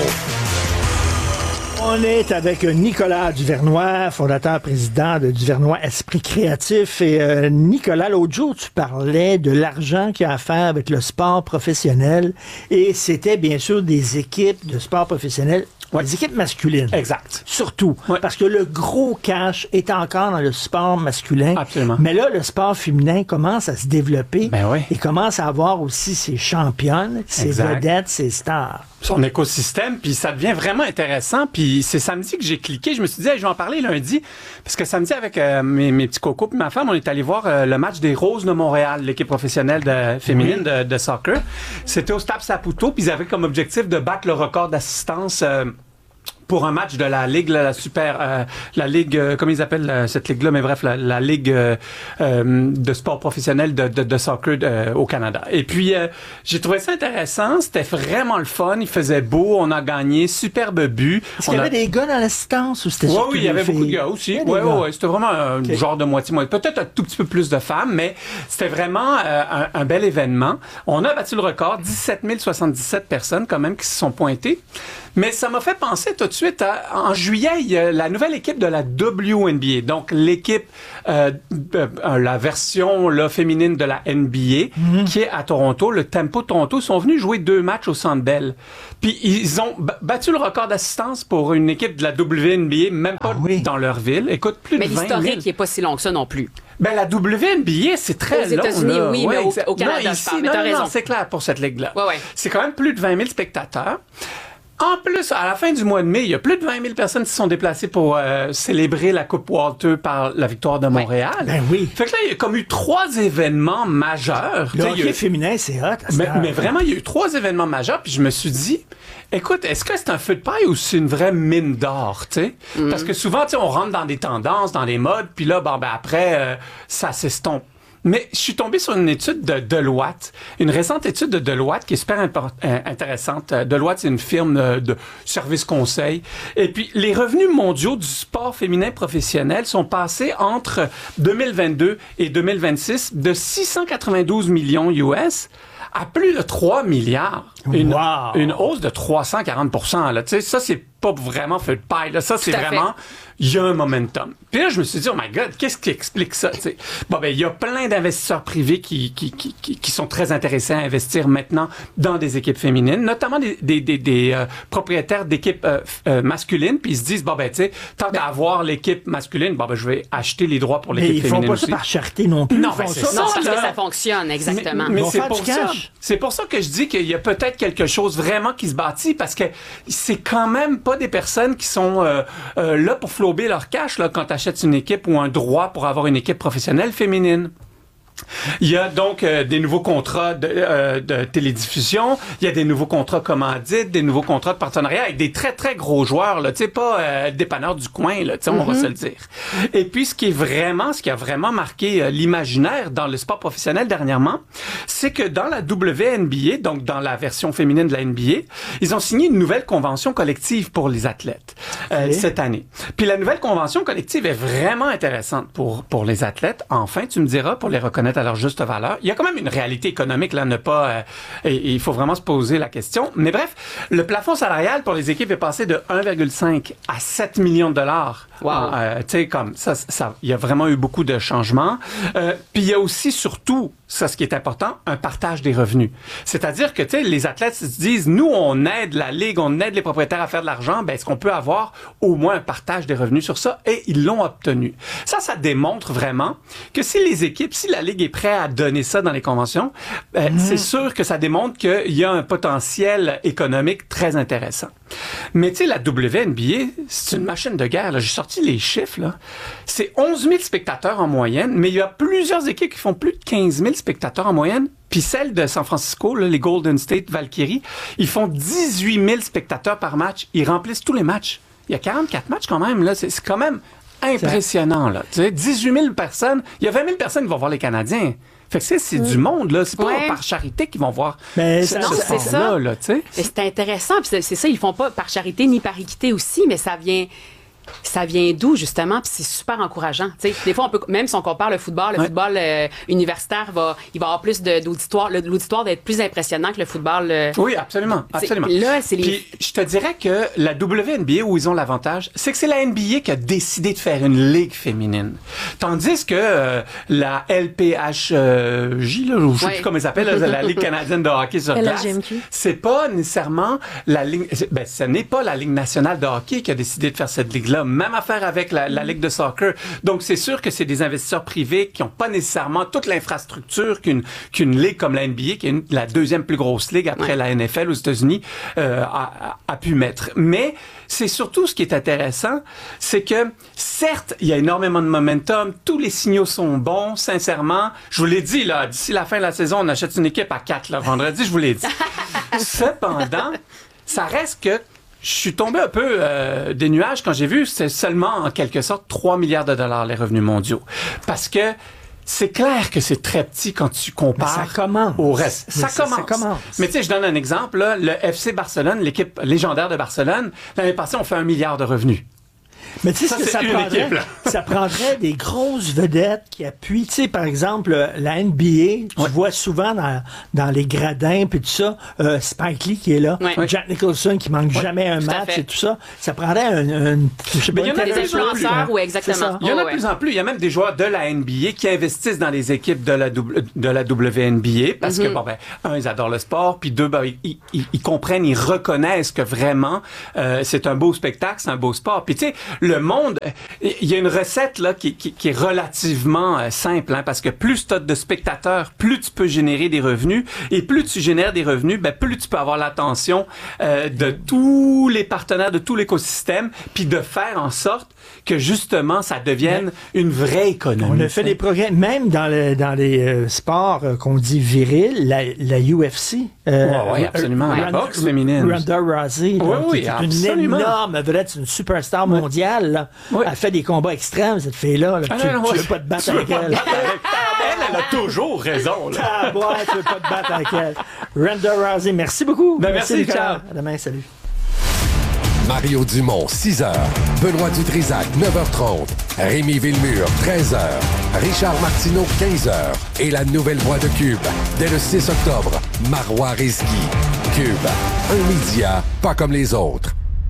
On est avec Nicolas Duvernois, fondateur, président de Duvernois Esprit Créatif. Et euh, Nicolas, l'autre jour, tu parlais de l'argent qu'il y a à faire avec le sport professionnel. Et c'était bien sûr des équipes de sport professionnel Ouais. Les équipes masculines. Exact. Surtout. Ouais. Parce que le gros cash est encore dans le sport masculin. Absolument. Mais là, le sport féminin commence à se développer. Ben oui. Et commence à avoir aussi ses championnes, ses exact. vedettes, ses stars. Son écosystème, puis ça devient vraiment intéressant. Puis c'est samedi que j'ai cliqué. Je me suis dit, hey, je vais en parler lundi. Parce que samedi, avec euh, mes, mes petits cocos et ma femme, on est allé voir euh, le match des Roses de Montréal, l'équipe professionnelle de, féminine oui. de, de soccer. C'était au Stade Saputo, puis ils avaient comme objectif de battre le record d'assistance euh, pour un match de la Ligue, la, la super, euh, la Ligue, euh, comment ils appellent euh, cette Ligue-là, mais bref, la, la Ligue euh, euh, de sport professionnel de, de, de soccer euh, au Canada. Et puis, euh, j'ai trouvé ça intéressant, c'était vraiment le fun, il faisait beau, on a gagné, superbe but. Est-ce qu'il y avait des gars dans l'assistance ou c'était ouais, surtout oui, il y avait filles? beaucoup de gars aussi. Oui, oui, ouais, c'était vraiment un okay. genre de moitié-moitié. Peut-être un tout petit peu plus de femmes, mais c'était vraiment euh, un, un bel événement. On a battu le record, dix-sept mille soixante-dix-sept personnes quand même qui se sont pointées. Mais ça m'a fait penser tout de suite à, en juillet, il y a la nouvelle équipe de la W N B A. Donc, l'équipe, euh, euh, la version là, féminine de la N B A, mm-hmm. qui est à Toronto, le Tempo de Toronto, sont venus jouer deux matchs au Centre Bell. Puis, ils ont b- battu le record d'assistance pour une équipe de la W N B A, même pas ah, oui. dans leur ville. Écoute, plus mais de vingt mille. Mais l'historique n'est pas si long que ça non plus. Ben, la W N B A, c'est très long. Aux États-Unis, là. oui, ouais, mais au, au Canada, non, je ici, parle, mais non, t'as non, raison. Non, c'est clair pour cette ligue-là. Ouais, ouais. C'est quand même plus de vingt mille spectateurs. En plus, à la fin du mois de mai, il y a plus de vingt mille personnes qui se sont déplacées pour euh, célébrer la Coupe Walter par la victoire de Montréal. Ouais. Ben oui. Fait que là, il y a comme eu trois événements majeurs. Le hockey eu... féminin, c'est hot. Mais, mais vraiment, il y a eu trois événements majeurs, puis je me suis dit, écoute, est-ce que c'est un feu de paille ou c'est une vraie mine d'or, tu sais? Mm-hmm. Parce que souvent, tu sais, on rentre dans des tendances, dans des modes, puis là, bon, ben après, euh, ça s'estompe. Mais je suis tombé sur une étude de Deloitte, une récente étude de Deloitte qui est super import- euh, intéressante. Deloitte, c'est une firme de, de services conseil. Et puis, les revenus mondiaux du sport féminin professionnel sont passés entre deux mille vingt-deux et deux mille vingt-six de six cent quatre-vingt-douze millions U S à plus de trois milliards. Une, wow. une hausse de trois cent quarante pour cent. Là. Tu sais, ça, c'est pas vraiment feu de paille. Là. Ça, c'est vraiment... Il y a un momentum. Puis là, je me suis dit, oh my God, qu'est-ce qui explique ça? T'sais? Bon, ben, il y a plein d'investisseurs privés qui, qui, qui, qui, qui sont très intéressés à investir maintenant dans des équipes féminines, notamment des, des, des, des euh, propriétaires d'équipes euh, euh, masculines, puis ils se disent, bon, ben, tu sais, tant qu'à avoir l'équipe masculine, bon, ben, je vais acheter les droits pour l'équipe féminine. Mais ils font pas aussi. ça par charité non plus. Non, ben, c'est ça, ça. Non, parce là. que ça fonctionne, exactement. Mais, mais c'est, faire pour du ça, cash. c'est pour ça que je dis qu'il y a peut-être quelque chose vraiment qui se bâtit, parce que c'est quand même pas des personnes qui sont euh, euh, là pour flouber leur cash, là, quand tu achètes une équipe ou un droit pour avoir une équipe professionnelle féminine. Il y a donc euh, des nouveaux contrats de, euh, de télédiffusion, il y a des nouveaux contrats commandites, des nouveaux contrats de partenariat avec des très, très gros joueurs, là, tu sais, pas euh, dépanneurs du coin, là, tu sais, on mm-hmm. va se le dire. Et puis, ce qui est vraiment, ce qui a vraiment marqué euh, l'imaginaire dans le sport professionnel dernièrement, c'est que dans la W N B A, donc dans la version féminine de la N B A, ils ont signé une nouvelle convention collective pour les athlètes euh, okay. cette année. Puis la nouvelle convention collective est vraiment intéressante pour, pour les athlètes. Enfin, tu me diras, pour les reconnaître à leur juste valeur. Il y a quand même une réalité économique, là, ne pas... Euh, et, et il faut vraiment se poser la question. Mais bref, le plafond salarial pour les équipes est passé de un virgule cinq à sept millions de dollars. Wow. Euh, tu sais, comme ça, ça, il y a vraiment eu beaucoup de changements. Euh, puis il y a aussi, surtout, ça, ce qui est important, un partage des revenus. C'est-à-dire que, tu sais, les athlètes se disent, nous, on aide la Ligue, on aide les propriétaires à faire de l'argent, ben, est-ce qu'on peut avoir au moins un partage des revenus sur ça? Et ils l'ont obtenu. Ça, ça démontre vraiment que si les équipes, si la Ligue est prête à donner ça dans les conventions, euh, mmh. c'est sûr que ça démontre qu'il y a un potentiel économique très intéressant. Mais tu sais, la W N B A, c'est une machine de guerre. Là. J'ai sorti les chiffres. Là. C'est onze mille spectateurs en moyenne, mais il y a plusieurs équipes qui font plus de quinze mille spectateurs en moyenne. Puis celle de San Francisco, là, les Golden State Valkyrie, ils font dix-huit mille spectateurs par match. Ils remplissent tous les matchs. Il y a quarante-quatre matchs quand même. Là. C'est, c'est quand même impressionnant. Là. Tu sais, dix-huit mille personnes. Il y a vingt mille personnes qui vont voir les Canadiens. Fait que c'est, c'est mmh. du monde, là. C'est pas ouais. par charité qu'ils vont voir mais ce, non, ce c'est ça. là, tu sais. C'est intéressant. Puis c'est, c'est ça, ils font pas par charité ni par équité aussi, mais ça vient... ça vient d'où, justement? Puis c'est super encourageant. T'sais, des fois, on peut, même si on compare le football, le ouais. football euh, universitaire, va, il va avoir plus de, d'auditoire. Le, l'auditoire va être plus impressionnant que le football. Euh, oui, absolument. absolument. Là, c'est les... Puis, je te dirais que la W N B A, où ils ont l'avantage, c'est que c'est la N B A qui a décidé de faire une ligue féminine. Tandis que euh, la L P H J, là, je ne sais ouais. plus comment ils s'appellent, là, la Ligue canadienne de hockey sur glace, c'est pas nécessairement la ligue... Ben, ce n'est pas la Ligue nationale de hockey qui a décidé de faire cette ligue-là. Même affaire avec la, la Ligue de soccer. Donc, c'est sûr que c'est des investisseurs privés qui n'ont pas nécessairement toute l'infrastructure qu'une, qu'une ligue comme la N B A, qui est une, la deuxième plus grosse ligue après ouais. la N F L aux États-Unis, euh, a, a, a pu mettre. Mais c'est surtout ce qui est intéressant, c'est que, certes, il y a énormément de momentum, tous les signaux sont bons, sincèrement. Je vous l'ai dit, là, d'ici la fin de la saison, on achète une équipe à quatre, là, vendredi, je vous l'ai dit. Cependant, ça reste que je suis tombé un peu euh, des nuages quand j'ai vu c'est seulement, en quelque sorte, trois milliards de dollars les revenus mondiaux. Parce que c'est clair que c'est très petit quand tu compares Mais ça commence. au reste. Ça, ça, commence. ça commence. Mais tu sais, je donne un exemple. Là, le F C Barcelone, l'équipe légendaire de Barcelone, l'année passée, on fait un milliard de revenus. Mais tu sais ce que ça prendrait? Équipe, ça prendrait des grosses vedettes qui appuient. Tu sais, par exemple, la N B A, tu ouais. vois souvent dans, dans les gradins puis tout ça, euh, Spike Lee qui est là, ouais. Jack Nicholson qui manque ouais. jamais un tout match et tout ça. Ça prendrait un... un je sais pas, il y en a des influenceurs, oui, exactement. Il y en a de oh, plus ouais. en plus. Il y a même des joueurs de la N B A qui investissent dans les équipes de la, w, de la W N B A parce mm-hmm. que, bon, ben, un, ils adorent le sport, puis deux, ben, ils, ils, ils comprennent, ils reconnaissent que vraiment, euh, c'est un beau spectacle, c'est un beau sport. Puis tu sais, le monde, il y a une recette là qui, qui, qui est relativement euh, simple, hein, parce que plus tu as de spectateurs, plus tu peux générer des revenus, et plus tu génères des revenus, ben plus tu peux avoir l'attention euh, de tous les partenaires, de tout l'écosystème, puis de faire en sorte que justement ça devienne Mais une vraie économie. On a fait des progrès, même dans, le, dans les euh, sports euh, qu'on dit virils, la, la U F C. Euh, oui, ouais, absolument. Euh, la Ronda, boxe féminine. Ronda Rousey, oui, donc, oui, qui est absolument. Une énorme vedette, c'est une superstar mondiale. Là. Oui. Elle fait des combats extrêmes, cette fille-là. Là. Ah, tu, non, tu veux pas te battre avec elle. Elle, elle a toujours raison. Là. Ah, ouais, tu veux pas te battre avec elle. Ronda Rousey, merci beaucoup. Ben, merci, merci ciao. À demain, salut. Mario Dumont, six heures. Benoît Dutrisac, neuf heures trente. Rémi Villemure, treize heures. Richard Martineau, quinze heures. Et la nouvelle voix de Cube, dès le six octobre, Marois Risky. Cube, un média pas comme les autres.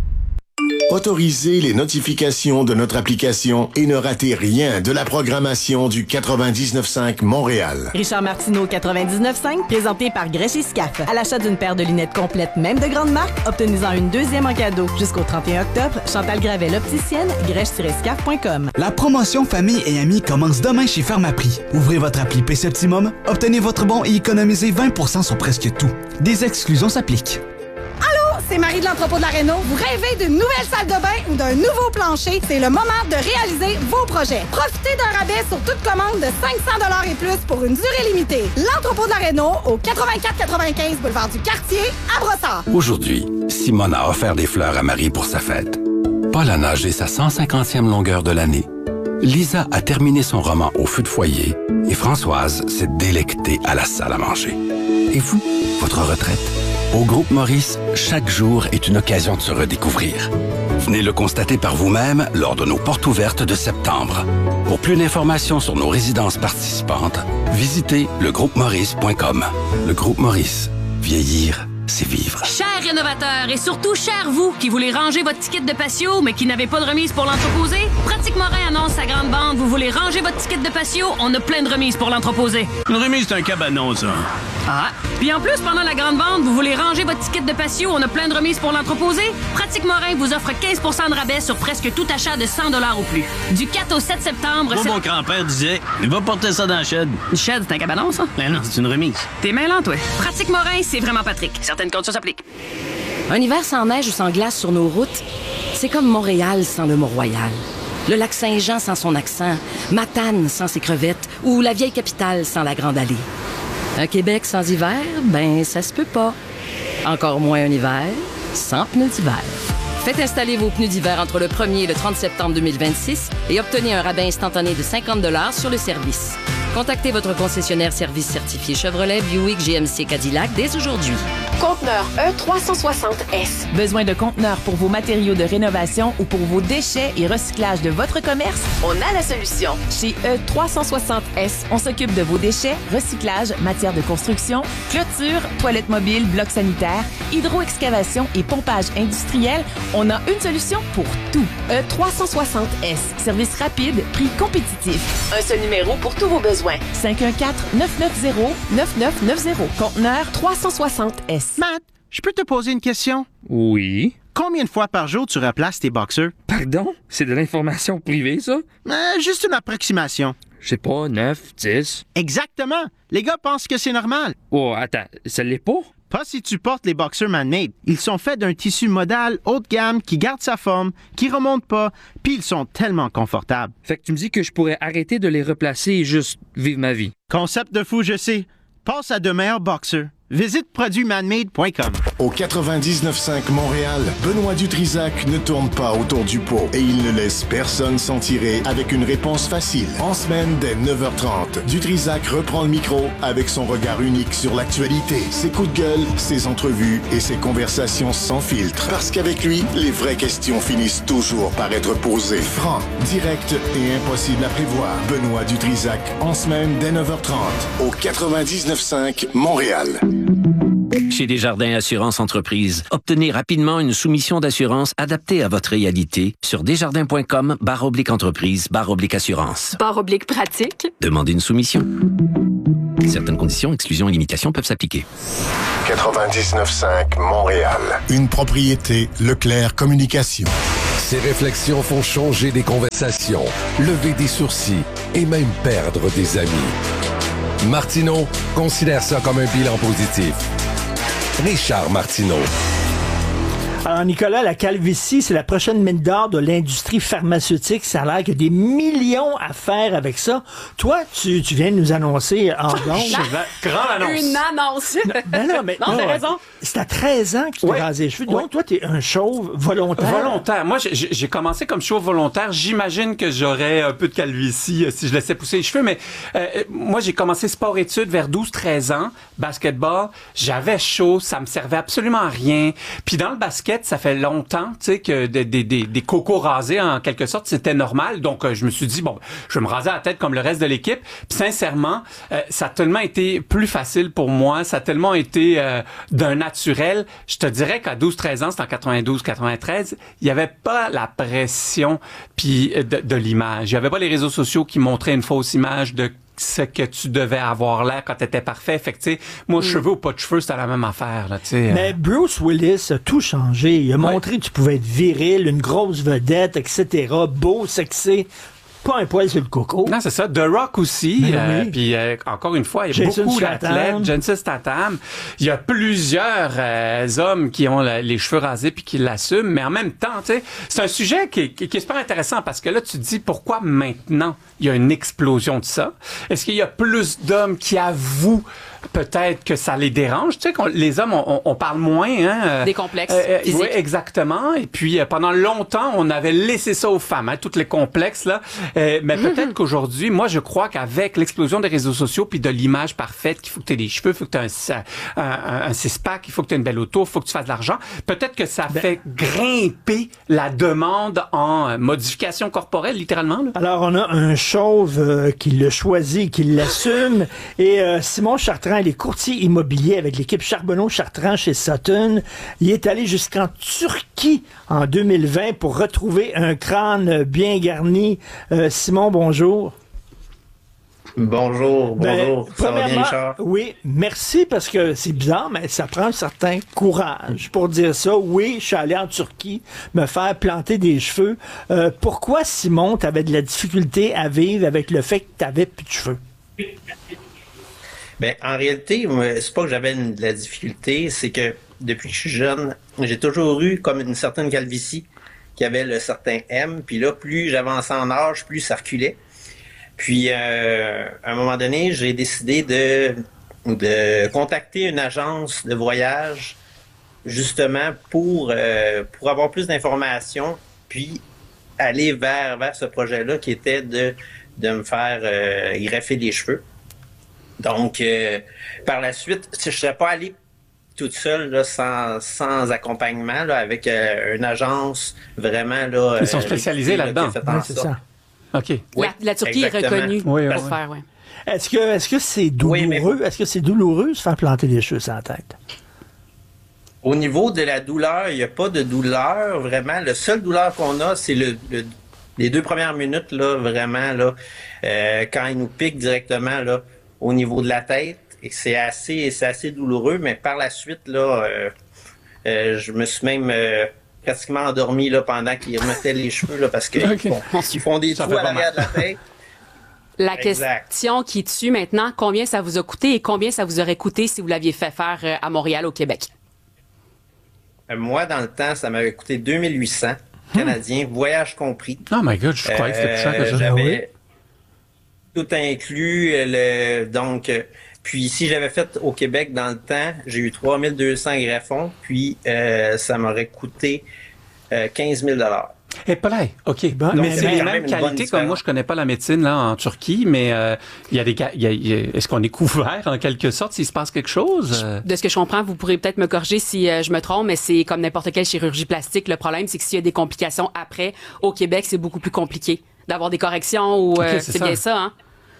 Autorisez les notifications de notre application et ne ratez rien de la programmation du quatre-vingt-dix-neuf cinq Montréal. Richard Martineau, quatre-vingt-dix-neuf cinq, présenté par Grèche et Scaf. À l'achat d'une paire de lunettes complètes, même de grande marque, obtenez-en une deuxième en cadeau. Jusqu'au trente et un octobre, Chantal Gravel, opticienne, grèche tiret scaf point com. La promotion Famille et Amis commence demain chez Pharmaprix. Ouvrez votre appli P C Optimum, obtenez votre bon et économisez vingt pour cent sur presque tout. Des exclusions s'appliquent. C'est Marie de l'entrepôt de la Réno. Vous rêvez d'une nouvelle salle de bain ou d'un nouveau plancher? C'est le moment de réaliser vos projets. Profitez d'un rabais sur toute commande de cinq cents dollars et plus pour une durée limitée. L'entrepôt de la Réno au quatre-vingt-quatre quatre-vingt-quinze boulevard du Quartier à Brossard. Aujourd'hui, Simone a offert des fleurs à Marie pour sa fête. Paul a nagé sa cent cinquantième longueur de l'année. Lisa a terminé son roman au feu de foyer et Françoise s'est délectée à la salle à manger. Et vous, votre retraite? Au Groupe Maurice, chaque jour est une occasion de se redécouvrir. Venez le constater par vous-même lors de nos portes ouvertes de septembre. Pour plus d'informations sur nos résidences participantes, visitez le groupe maurice point com. Le Groupe Maurice. Vieillir, c'est vivre. Chers rénovateurs et surtout chers vous qui voulez ranger votre ticket de patio mais qui n'avez pas de remise pour l'entreposer, Pratique Morin annonce sa grande bande. Vous voulez ranger votre ticket de patio, on a plein de remises pour l'entreposer. Une remise, c'est un cabanon, ça. Ah. Puis en plus, pendant la grande vente, vous voulez ranger votre ticket de patio, on a plein de remises pour l'entreposer. Pratique Morin vous offre quinze pour cent de rabais sur presque tout achat de cent dollars ou plus. Du quatre au sept septembre... Moi, mon grand-père disait, il va porter ça dans la shed. Une shed, c'est un cabanon, ça? Ben non, c'est une remise. T'es mêlant, toi. Pratique Morin, c'est vraiment Patrick. Certaines conditions s'appliquent. Un hiver sans neige ou sans glace sur nos routes, c'est comme Montréal sans le Mont-Royal. Le lac Saint-Jean sans son accent, Matane sans ses crevettes ou la vieille capitale sans la Grande Allée. Un Québec sans hiver, ben ça se peut pas. Encore moins un hiver sans pneus d'hiver. Faites installer vos pneus d'hiver entre le premier et le trente septembre deux mille vingt-six et obtenez un rabais instantané de cinquante dollars sur le service. Contactez votre concessionnaire service certifié Chevrolet, Buick, G M C, Cadillac dès aujourd'hui. Conteneur E trois cent soixante S. Besoin de conteneurs pour vos matériaux de rénovation ou pour vos déchets et recyclage de votre commerce? On a la solution. Chez E trois cent soixante S, on s'occupe de vos déchets, recyclage, matière de construction, clôture, toilettes mobiles, blocs sanitaires, hydroexcavation et pompage industriel. On a une solution pour tout. E trois cent soixante S. Service rapide, prix compétitif. Un seul numéro pour tous vos besoins. cinq un quatre, neuf neuf zéro, neuf neuf neuf zéro. Conteneur trois cent soixante S. Matt, je peux te poser une question? Oui. Combien de fois par jour tu replaces tes boxers? Pardon? C'est de l'information privée, ça? Euh, juste une approximation. Je sais pas, neuf, dix. Exactement. Les gars pensent que c'est normal. Oh, attends, ça l'est pas? Pas si tu portes les boxers man-made. Ils sont faits d'un tissu modal haut de gamme qui garde sa forme, qui remonte pas, puis ils sont tellement confortables. Fait que tu me dis que je pourrais arrêter de les replacer et juste vivre ma vie. Concept de fou, je sais. Passe à de meilleurs boxers. Visite produits manmade point com. Au quatre-vingt-dix-neuf cinq Montréal, Benoît Dutrisac ne tourne pas autour du pot et il ne laisse personne s'en tirer avec une réponse facile. En semaine, dès neuf heures trente, Dutrisac reprend le micro avec son regard unique sur l'actualité, ses coups de gueule, ses entrevues et ses conversations sans filtre. Parce qu'avec lui, les vraies questions finissent toujours par être posées. Franc, direct et impossible à prévoir. Benoît Dutrisac, en semaine, dès neuf heures trente, au quatre-vingt-dix-neuf cinq Montréal. Chez Desjardins Assurance Entreprise, obtenez rapidement une soumission d'assurance adaptée à votre réalité sur desjardins.com barre oblique entreprise barre oblique assurance. Barre oblique pratique. Demandez une soumission. Certaines conditions, exclusions et limitations peuvent s'appliquer. quatre-vingt-dix-neuf cinq Montréal. Une propriété Leclerc Communication. Ces réflexions font changer des conversations, lever des sourcils et même perdre des amis. Martineau considère ça comme un bilan positif. Richard Martineau. Alors, Nicolas, la calvitie, c'est la prochaine mine d'or de l'industrie pharmaceutique. Ça a l'air qu'il y a des millions à faire avec ça. Toi, tu, tu viens de nous annoncer en blonde. Grande annonce. Une annonce. Non, ben non, mais, non, non, t'as raison. C'est à treize ans que tu t'es Ouais. rasé les cheveux. Donc, Ouais. toi, t'es un chauve volontaire. Volontaire. Moi, j'ai, j'ai commencé comme chauve volontaire. J'imagine que j'aurais un peu de calvitie euh, si je laissais pousser les cheveux. Mais euh, moi, j'ai commencé sport-études vers douze treize ans. Basketball. J'avais chaud. Ça me servait absolument à rien. Puis dans le basket, ça fait longtemps, tu sais, que des, des, des, des cocos rasés, en quelque sorte, c'était normal. Donc, euh, je me suis dit, bon, je vais me raser la tête comme le reste de l'équipe. Puis sincèrement, euh, ça a tellement été plus facile pour moi. Ça a tellement été euh, d'un naturel. Je te dirais qu'à douze treize ans, c'était en quatre-vingt-douze quatre-vingt-treize, il n'y avait pas la pression puis de, de l'image. Il n'y avait pas les réseaux sociaux qui montraient une fausse image de ce que tu devais avoir l'air quand t'étais parfait. Fait que, tu sais, moi, Mm. cheveux ou pas de cheveux, c'était la même affaire, là, tu sais. Mais Bruce Willis a tout changé. Il a montré que tu pouvais être viril, une grosse vedette, et cetera. Beau, sexy. Pas un poil sur le coco. Non, c'est ça. The Rock aussi. Ben euh, oui. Puis euh, encore une fois, il y a Jason beaucoup Statham. d'athlètes. Jason Statham. Il y a plusieurs euh, hommes qui ont la- les cheveux rasés puis qui l'assument. Mais en même temps, tu sais, c'est un sujet qui est, qui, qui est super intéressant parce que là, tu te dis pourquoi maintenant il y a une explosion de ça. Est-ce qu'il y a plus d'hommes qui avouent peut-être que ça les dérange? Tu sais, qu'on- les hommes, on, on parle moins. Hein, euh, Des complexes euh, euh, physiques. oui, exactement. Et puis, euh, pendant longtemps, on avait laissé ça aux femmes, hein, tous les complexes, là. Euh, mais peut-être qu'aujourd'hui, moi, je crois qu'avec l'explosion des réseaux sociaux puis de l'image parfaite, qu'il faut que tu aies des cheveux, il faut que tu aies un, un, un six-pack, il faut que tu aies une belle auto, il faut que tu fasses de l'argent, peut-être que ça fait grimper la demande en euh, modification corporelle, littéralement. Là. Alors, on a un chauve euh, qui l'a choisi, qui l'assume. Et euh, Simon Chartrand, il est courtier immobilier avec l'équipe Charbonneau-Chartrand chez Sutton. Il est allé jusqu'en Turquie en deux mille vingt pour retrouver un crâne bien garni. Euh, Simon, bonjour. Bonjour, Ben, bonjour. Ça va bien, premièrement, Richard? oui, merci parce que c'est bizarre, mais ça prend un certain courage pour dire ça. Oui, je suis allé en Turquie me faire planter des cheveux. Euh, pourquoi, Simon, tu avais de la difficulté à vivre avec le fait que tu n'avais plus de cheveux? Ben, en réalité, moi, c'est pas que j'avais une- de la difficulté, c'est que depuis que je suis jeune, j'ai toujours eu comme une certaine calvitie qui avait le certain M. Puis là, plus j'avançais en âge, plus ça reculait. Puis, euh, à un moment donné, j'ai décidé de, de contacter une agence de voyage justement pour, euh, pour avoir plus d'informations, puis aller vers, vers ce projet-là qui était de, de me faire euh, greffer les cheveux. Donc, euh, par la suite, je ne serais pas allé toute seule, là, sans, sans accompagnement, là, avec euh, une agence vraiment... Là, Ils sont euh, spécialisés là, là-dedans. qui a fait en Oui, c'est sorte. ça. OK. Oui, la, la Turquie exactement. est reconnue Oui, pour oui, le faire, oui. Est-ce que est-ce que c'est douloureux? Oui, mais- Est-ce que c'est douloureux se faire planter des cheveux sur la tête? Au niveau de la douleur, il n'y a pas de douleur, vraiment. Le seul douleur qu'on a, c'est le, le- les deux premières minutes, là, vraiment, là, euh, quand il nous pique directement là, au niveau de la tête. Et c'est assez, c'est assez douloureux, mais par la suite, là, euh, euh, je me suis même euh, pratiquement endormi là, pendant qu'ils remettaient les cheveux, là, parce qu'ils Okay. font, ils font des Ça trous fait à pas l'arrière de mal. la tête. La Exact. question qui tue maintenant, combien ça vous a coûté et combien ça vous aurait coûté si vous l'aviez fait faire euh, à Montréal, au Québec? Euh, Moi, dans le temps, ça m'avait coûté deux mille huit cents canadiens, voyage compris. Oh my God, je croyais que c'était plus cher que ça. Euh, J'avais tout inclus. euh, Le, donc, euh, puis si j'avais fait au Québec dans le temps, j'ai eu trois mille deux cents greffons, puis euh, ça m'aurait coûté euh, quinze mille dollars. Eh, pas là. OK. Bon, mais mais- c'est mais les quand même mêmes une bonne qualités, comme moi, différence. je connais pas la médecine là en Turquie, mais euh, il y a des ga- il y a- il y a- est-ce qu'on est couvert en quelque sorte s'il se passe quelque chose? Euh, De ce que je comprends, vous pourrez peut-être me corriger si euh, je me trompe, mais c'est comme n'importe quelle chirurgie plastique. Le problème, c'est que s'il y a des complications après, au Québec, c'est beaucoup plus compliqué d'avoir des corrections ou euh, Ok, c'est c'est ça. bien ça, hein?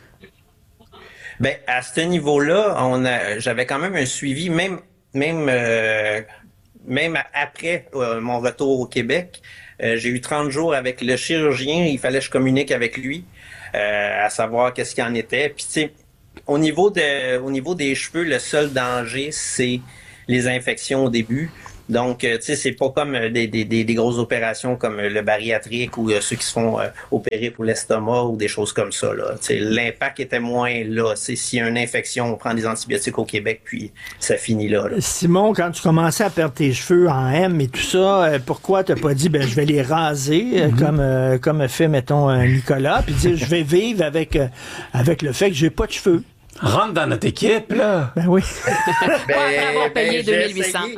Ben, à ce niveau-là, on a, j'avais quand même un suivi, même, même, euh, même après euh, mon retour au Québec. Euh, j'ai eu trente jours avec le chirurgien. Il fallait que je communique avec lui, euh, à savoir qu'est-ce qu'il en était. Puis, tu sais, au niveau de, au niveau des cheveux, le seul danger, c'est les infections au début. Donc, euh, tu sais, c'est pas comme euh, des, des, des, des grosses opérations comme euh, le bariatrique ou euh, ceux qui se font euh, opérer pour l'estomac ou des choses comme ça. Là. Tu sais, l'impact était moins là. C'est s'il y a une infection, on prend des antibiotiques au Québec, puis ça finit là. là. Simon, quand tu commençais à perdre tes cheveux en M et tout ça, euh, pourquoi t'as pas dit, ben, je vais les raser, euh, comme, euh, comme fait, mettons, euh, Nicolas, puis dire, je vais vivre avec, euh, avec le fait que j'ai pas de cheveux? Rentre dans notre équipe, là. Ben oui. Ben, Pas après avoir payé ben, j'ai deux mille huit cents.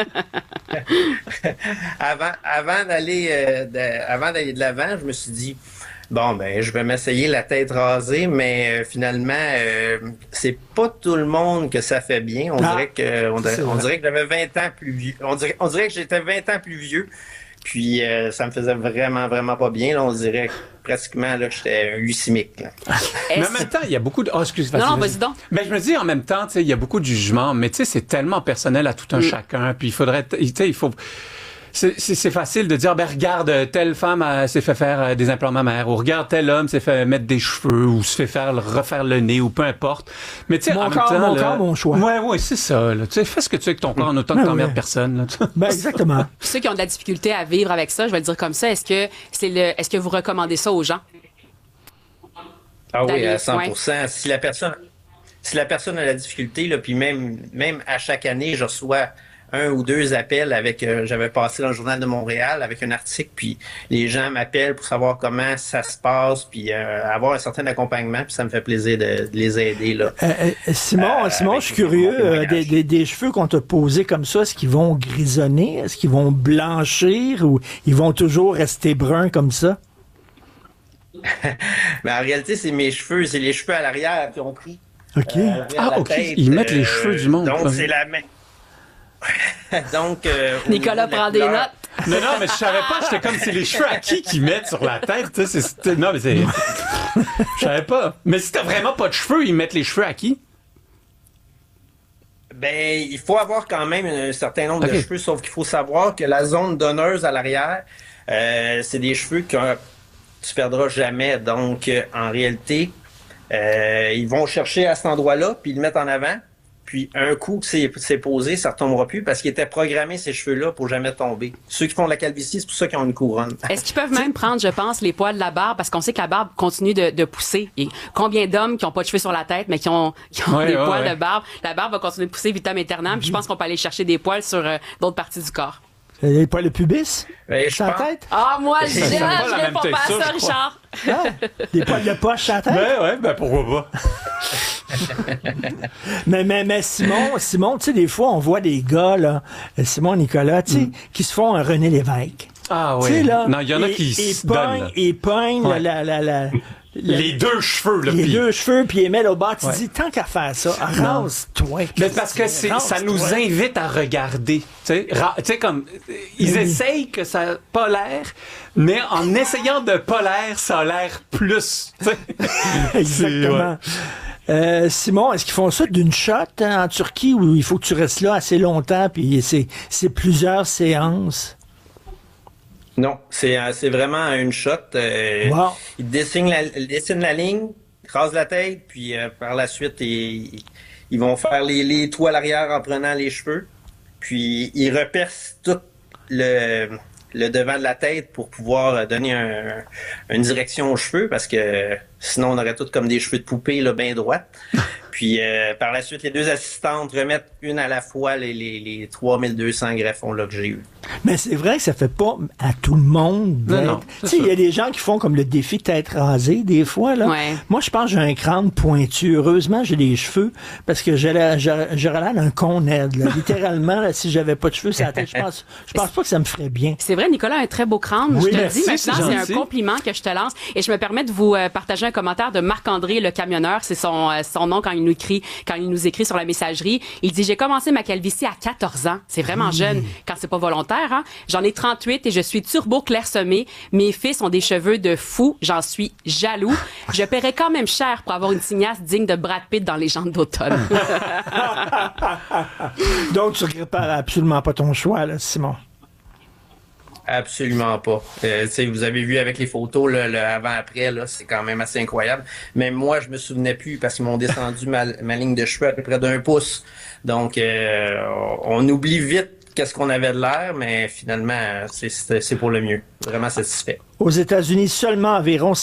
essayé. avant avant d'aller euh, de, avant d'aller de l'avant, je me suis dit bon ben je vais m'essayer la tête rasée, mais euh, finalement euh, c'est pas tout le monde que ça fait bien. On Ah, dirait que on dirait, c'est on vrai. dirait que j'avais vingt ans plus vieux. On dirait on dirait que j'étais vingt ans plus vieux. Puis euh, ça me faisait vraiment vraiment pas bien. Là, on dirait pratiquement là que j'étais un leucémique. Là. Mais en même temps, il y a beaucoup de. Oh, excuse, Non, non, vas-y donc. Mais je me dis en même temps, tu sais, il y a beaucoup de jugements, mais tu sais, c'est tellement personnel à tout un Mm. chacun. Puis il faudrait, tu sais, il faut. C'est, c'est, c'est facile de dire, ben regarde, telle femme euh, s'est fait faire euh, des implants mammaires, ou regarde, tel homme s'est fait mettre des cheveux, ou se fait faire refaire le nez, ou peu importe. Mais tu sais, Mon en corps, même temps, mon là, corps, mon choix. Ouais, ouais, c'est ça. Là. Tu sais, fais ce que tu veux avec ton corps, en autant que Ben t'emmerdes ouais. personne. Là, tu sais. Ben, exactement. Puis ceux qui ont de la difficulté à vivre avec ça, je vais le dire comme ça, est-ce que c'est le, est-ce que vous recommandez ça aux gens? Ah oui, D'aller- à cent pour cent. Si la personne, si la personne a la difficulté, là, puis même, même à chaque année, je reçois un ou deux appels avec, euh, j'avais passé dans le Journal de Montréal avec un article, puis les gens m'appellent pour savoir comment ça se passe, puis euh, avoir un certain accompagnement, puis ça me fait plaisir de, de les aider, là. Euh, euh, Simon, Euh, Simon, avec je suis curieux, mon euh, témoignage. des, des, des cheveux qu'on t'a posés comme ça, est-ce qu'ils vont grisonner? Est-ce qu'ils vont blanchir ou ils vont toujours rester bruns comme ça? Mais en réalité, c'est mes cheveux, c'est les cheveux à l'arrière qui ont pris. OK. euh, vers Ah, la OK. tête, Ils mettent les euh, cheveux du monde. Donc, quoi. c'est la main. donc, euh, au Nicolas niveau de la prend des couleur- notes. Non, non, mais je savais pas, j'étais comme, c'est les cheveux à qui qu'ils mettent sur la tête, tu sais, c'est- c'est, non, mais c'est, je savais pas. Mais si t'as vraiment pas de cheveux, ils mettent les cheveux à qui? Ben, il faut avoir quand même un certain nombre Ok. de cheveux, sauf qu'il faut savoir que la zone donneuse à l'arrière, euh, c'est des cheveux que tu perdras jamais. Donc, euh, en réalité, euh, ils vont chercher à cet endroit-là, puis ils le mettent en avant. Puis, un coup que c'est, c'est posé, ça retombera plus parce qu'ils étaient programmés, ces cheveux-là, pour jamais tomber. Ceux qui font de la calvitie, c'est pour ça qu'ils ont une couronne. Est-ce qu'ils peuvent même prendre, je pense, les poils de la barbe, parce qu'on sait que la barbe continue de, de pousser. Et combien d'hommes qui ont pas de cheveux sur la tête, mais qui ont, qui ont Ouais, des ouais, poils ouais. de barbe? La barbe va continuer de pousser vitam aeternam, puis je pense qu'on peut aller chercher des poils sur euh, d'autres parties du corps. Les poils de pubis? Ben, je Sur la pense- tête? Ah, moi, je Ça je fait pas la même réponds pas à texture, ça, je crois. Richard. Ah, des poils de poche sur la tête? Ben ouais, ben pourquoi pas? Mais, mais, mais Simon, Simon, tu sais, des fois, on voit des gars, là, Simon, Nicolas, tu sais, Mm. qui se font un René Lévesque. Ah Tu sais, oui. là, Non, il y en a et- qui et se donnent, pognent- là. Et pognent Ouais. la, la, la, les deux cheveux, là. Les pis... deux cheveux, puis ils mettent au bas. Tu Ouais. dis, tant qu'à faire ça, rase-toi. Mais parce que c'est, ça nous invite à regarder. Tu sais, ra- tu sais, comme, ils Oui. essayent que ça n'a pas l'air, mais en essayant de pas l'air, ça a l'air plus. Tu sais. Exactement. Euh, Simon, est-ce qu'ils font ça d'une shot hein, en Turquie ou il faut que tu restes là assez longtemps puis c'est, c'est plusieurs séances? Non, c'est, euh, c'est vraiment une shot. Euh, Wow. Ils dessinent la, ils dessinent la ligne, rasent la tête, puis euh, par la suite, ils, ils vont faire les, les trous à l'arrière en prenant les cheveux. Puis ils repercent tout le, le devant de la tête pour pouvoir donner un, une direction aux cheveux, parce que sinon on aurait tout comme des cheveux de poupée là, bien droits. Puis euh, par la suite, les deux assistantes remettent une à la fois les, les, les trois mille deux cents greffons là, que j'ai eu. Mais c'est vrai que ça fait pas à tout le monde. Non, non, Tu sais, il y a des gens qui font comme le défi tête rasée, des fois, là. Ouais. Moi, je pense que j'ai un crâne pointu. Heureusement, j'ai des cheveux, parce que j'aurais, j'aurais, j'aurais l'air d'un con Ned, là. Littéralement, là, si j'avais pas de cheveux sur la tête, je pense, je pense pas que ça me ferait bien. C'est vrai, Nicolas a un très beau crâne. Oui, je te merci, le dis c'est maintenant, c'est, gentil. un compliment que je te lance. Et je me permets de vous euh, partager un commentaire de Marc-André, le camionneur. C'est son, euh, son nom quand il nous écrit, quand il nous écrit sur la messagerie. Il dit, j'ai commencé ma calvitie à quatorze ans. C'est vraiment jeune quand c'est pas volontaire, hein. J'en ai trente-huit et je suis turbo clairsemé. Mes fils ont des cheveux de fou. J'en suis jaloux. Je paierais quand même cher pour avoir une tignasse digne de Brad Pitt dans Légende d'automne. Donc, tu regrettes absolument pas ton choix, là, Simon. Absolument pas. Euh, tu sais, vous avez vu avec les photos, là, le avant-après, là, c'est quand même assez incroyable. Même moi, je me souvenais plus parce qu'ils m'ont descendu ma, ma ligne de cheveux à peu près d'un pouce. Donc, euh, on oublie vite qu'est-ce qu'on avait de l'air, mais finalement, c'est, c'est, c'est pour le mieux. Vraiment satisfait. Aux États-Unis, seulement environ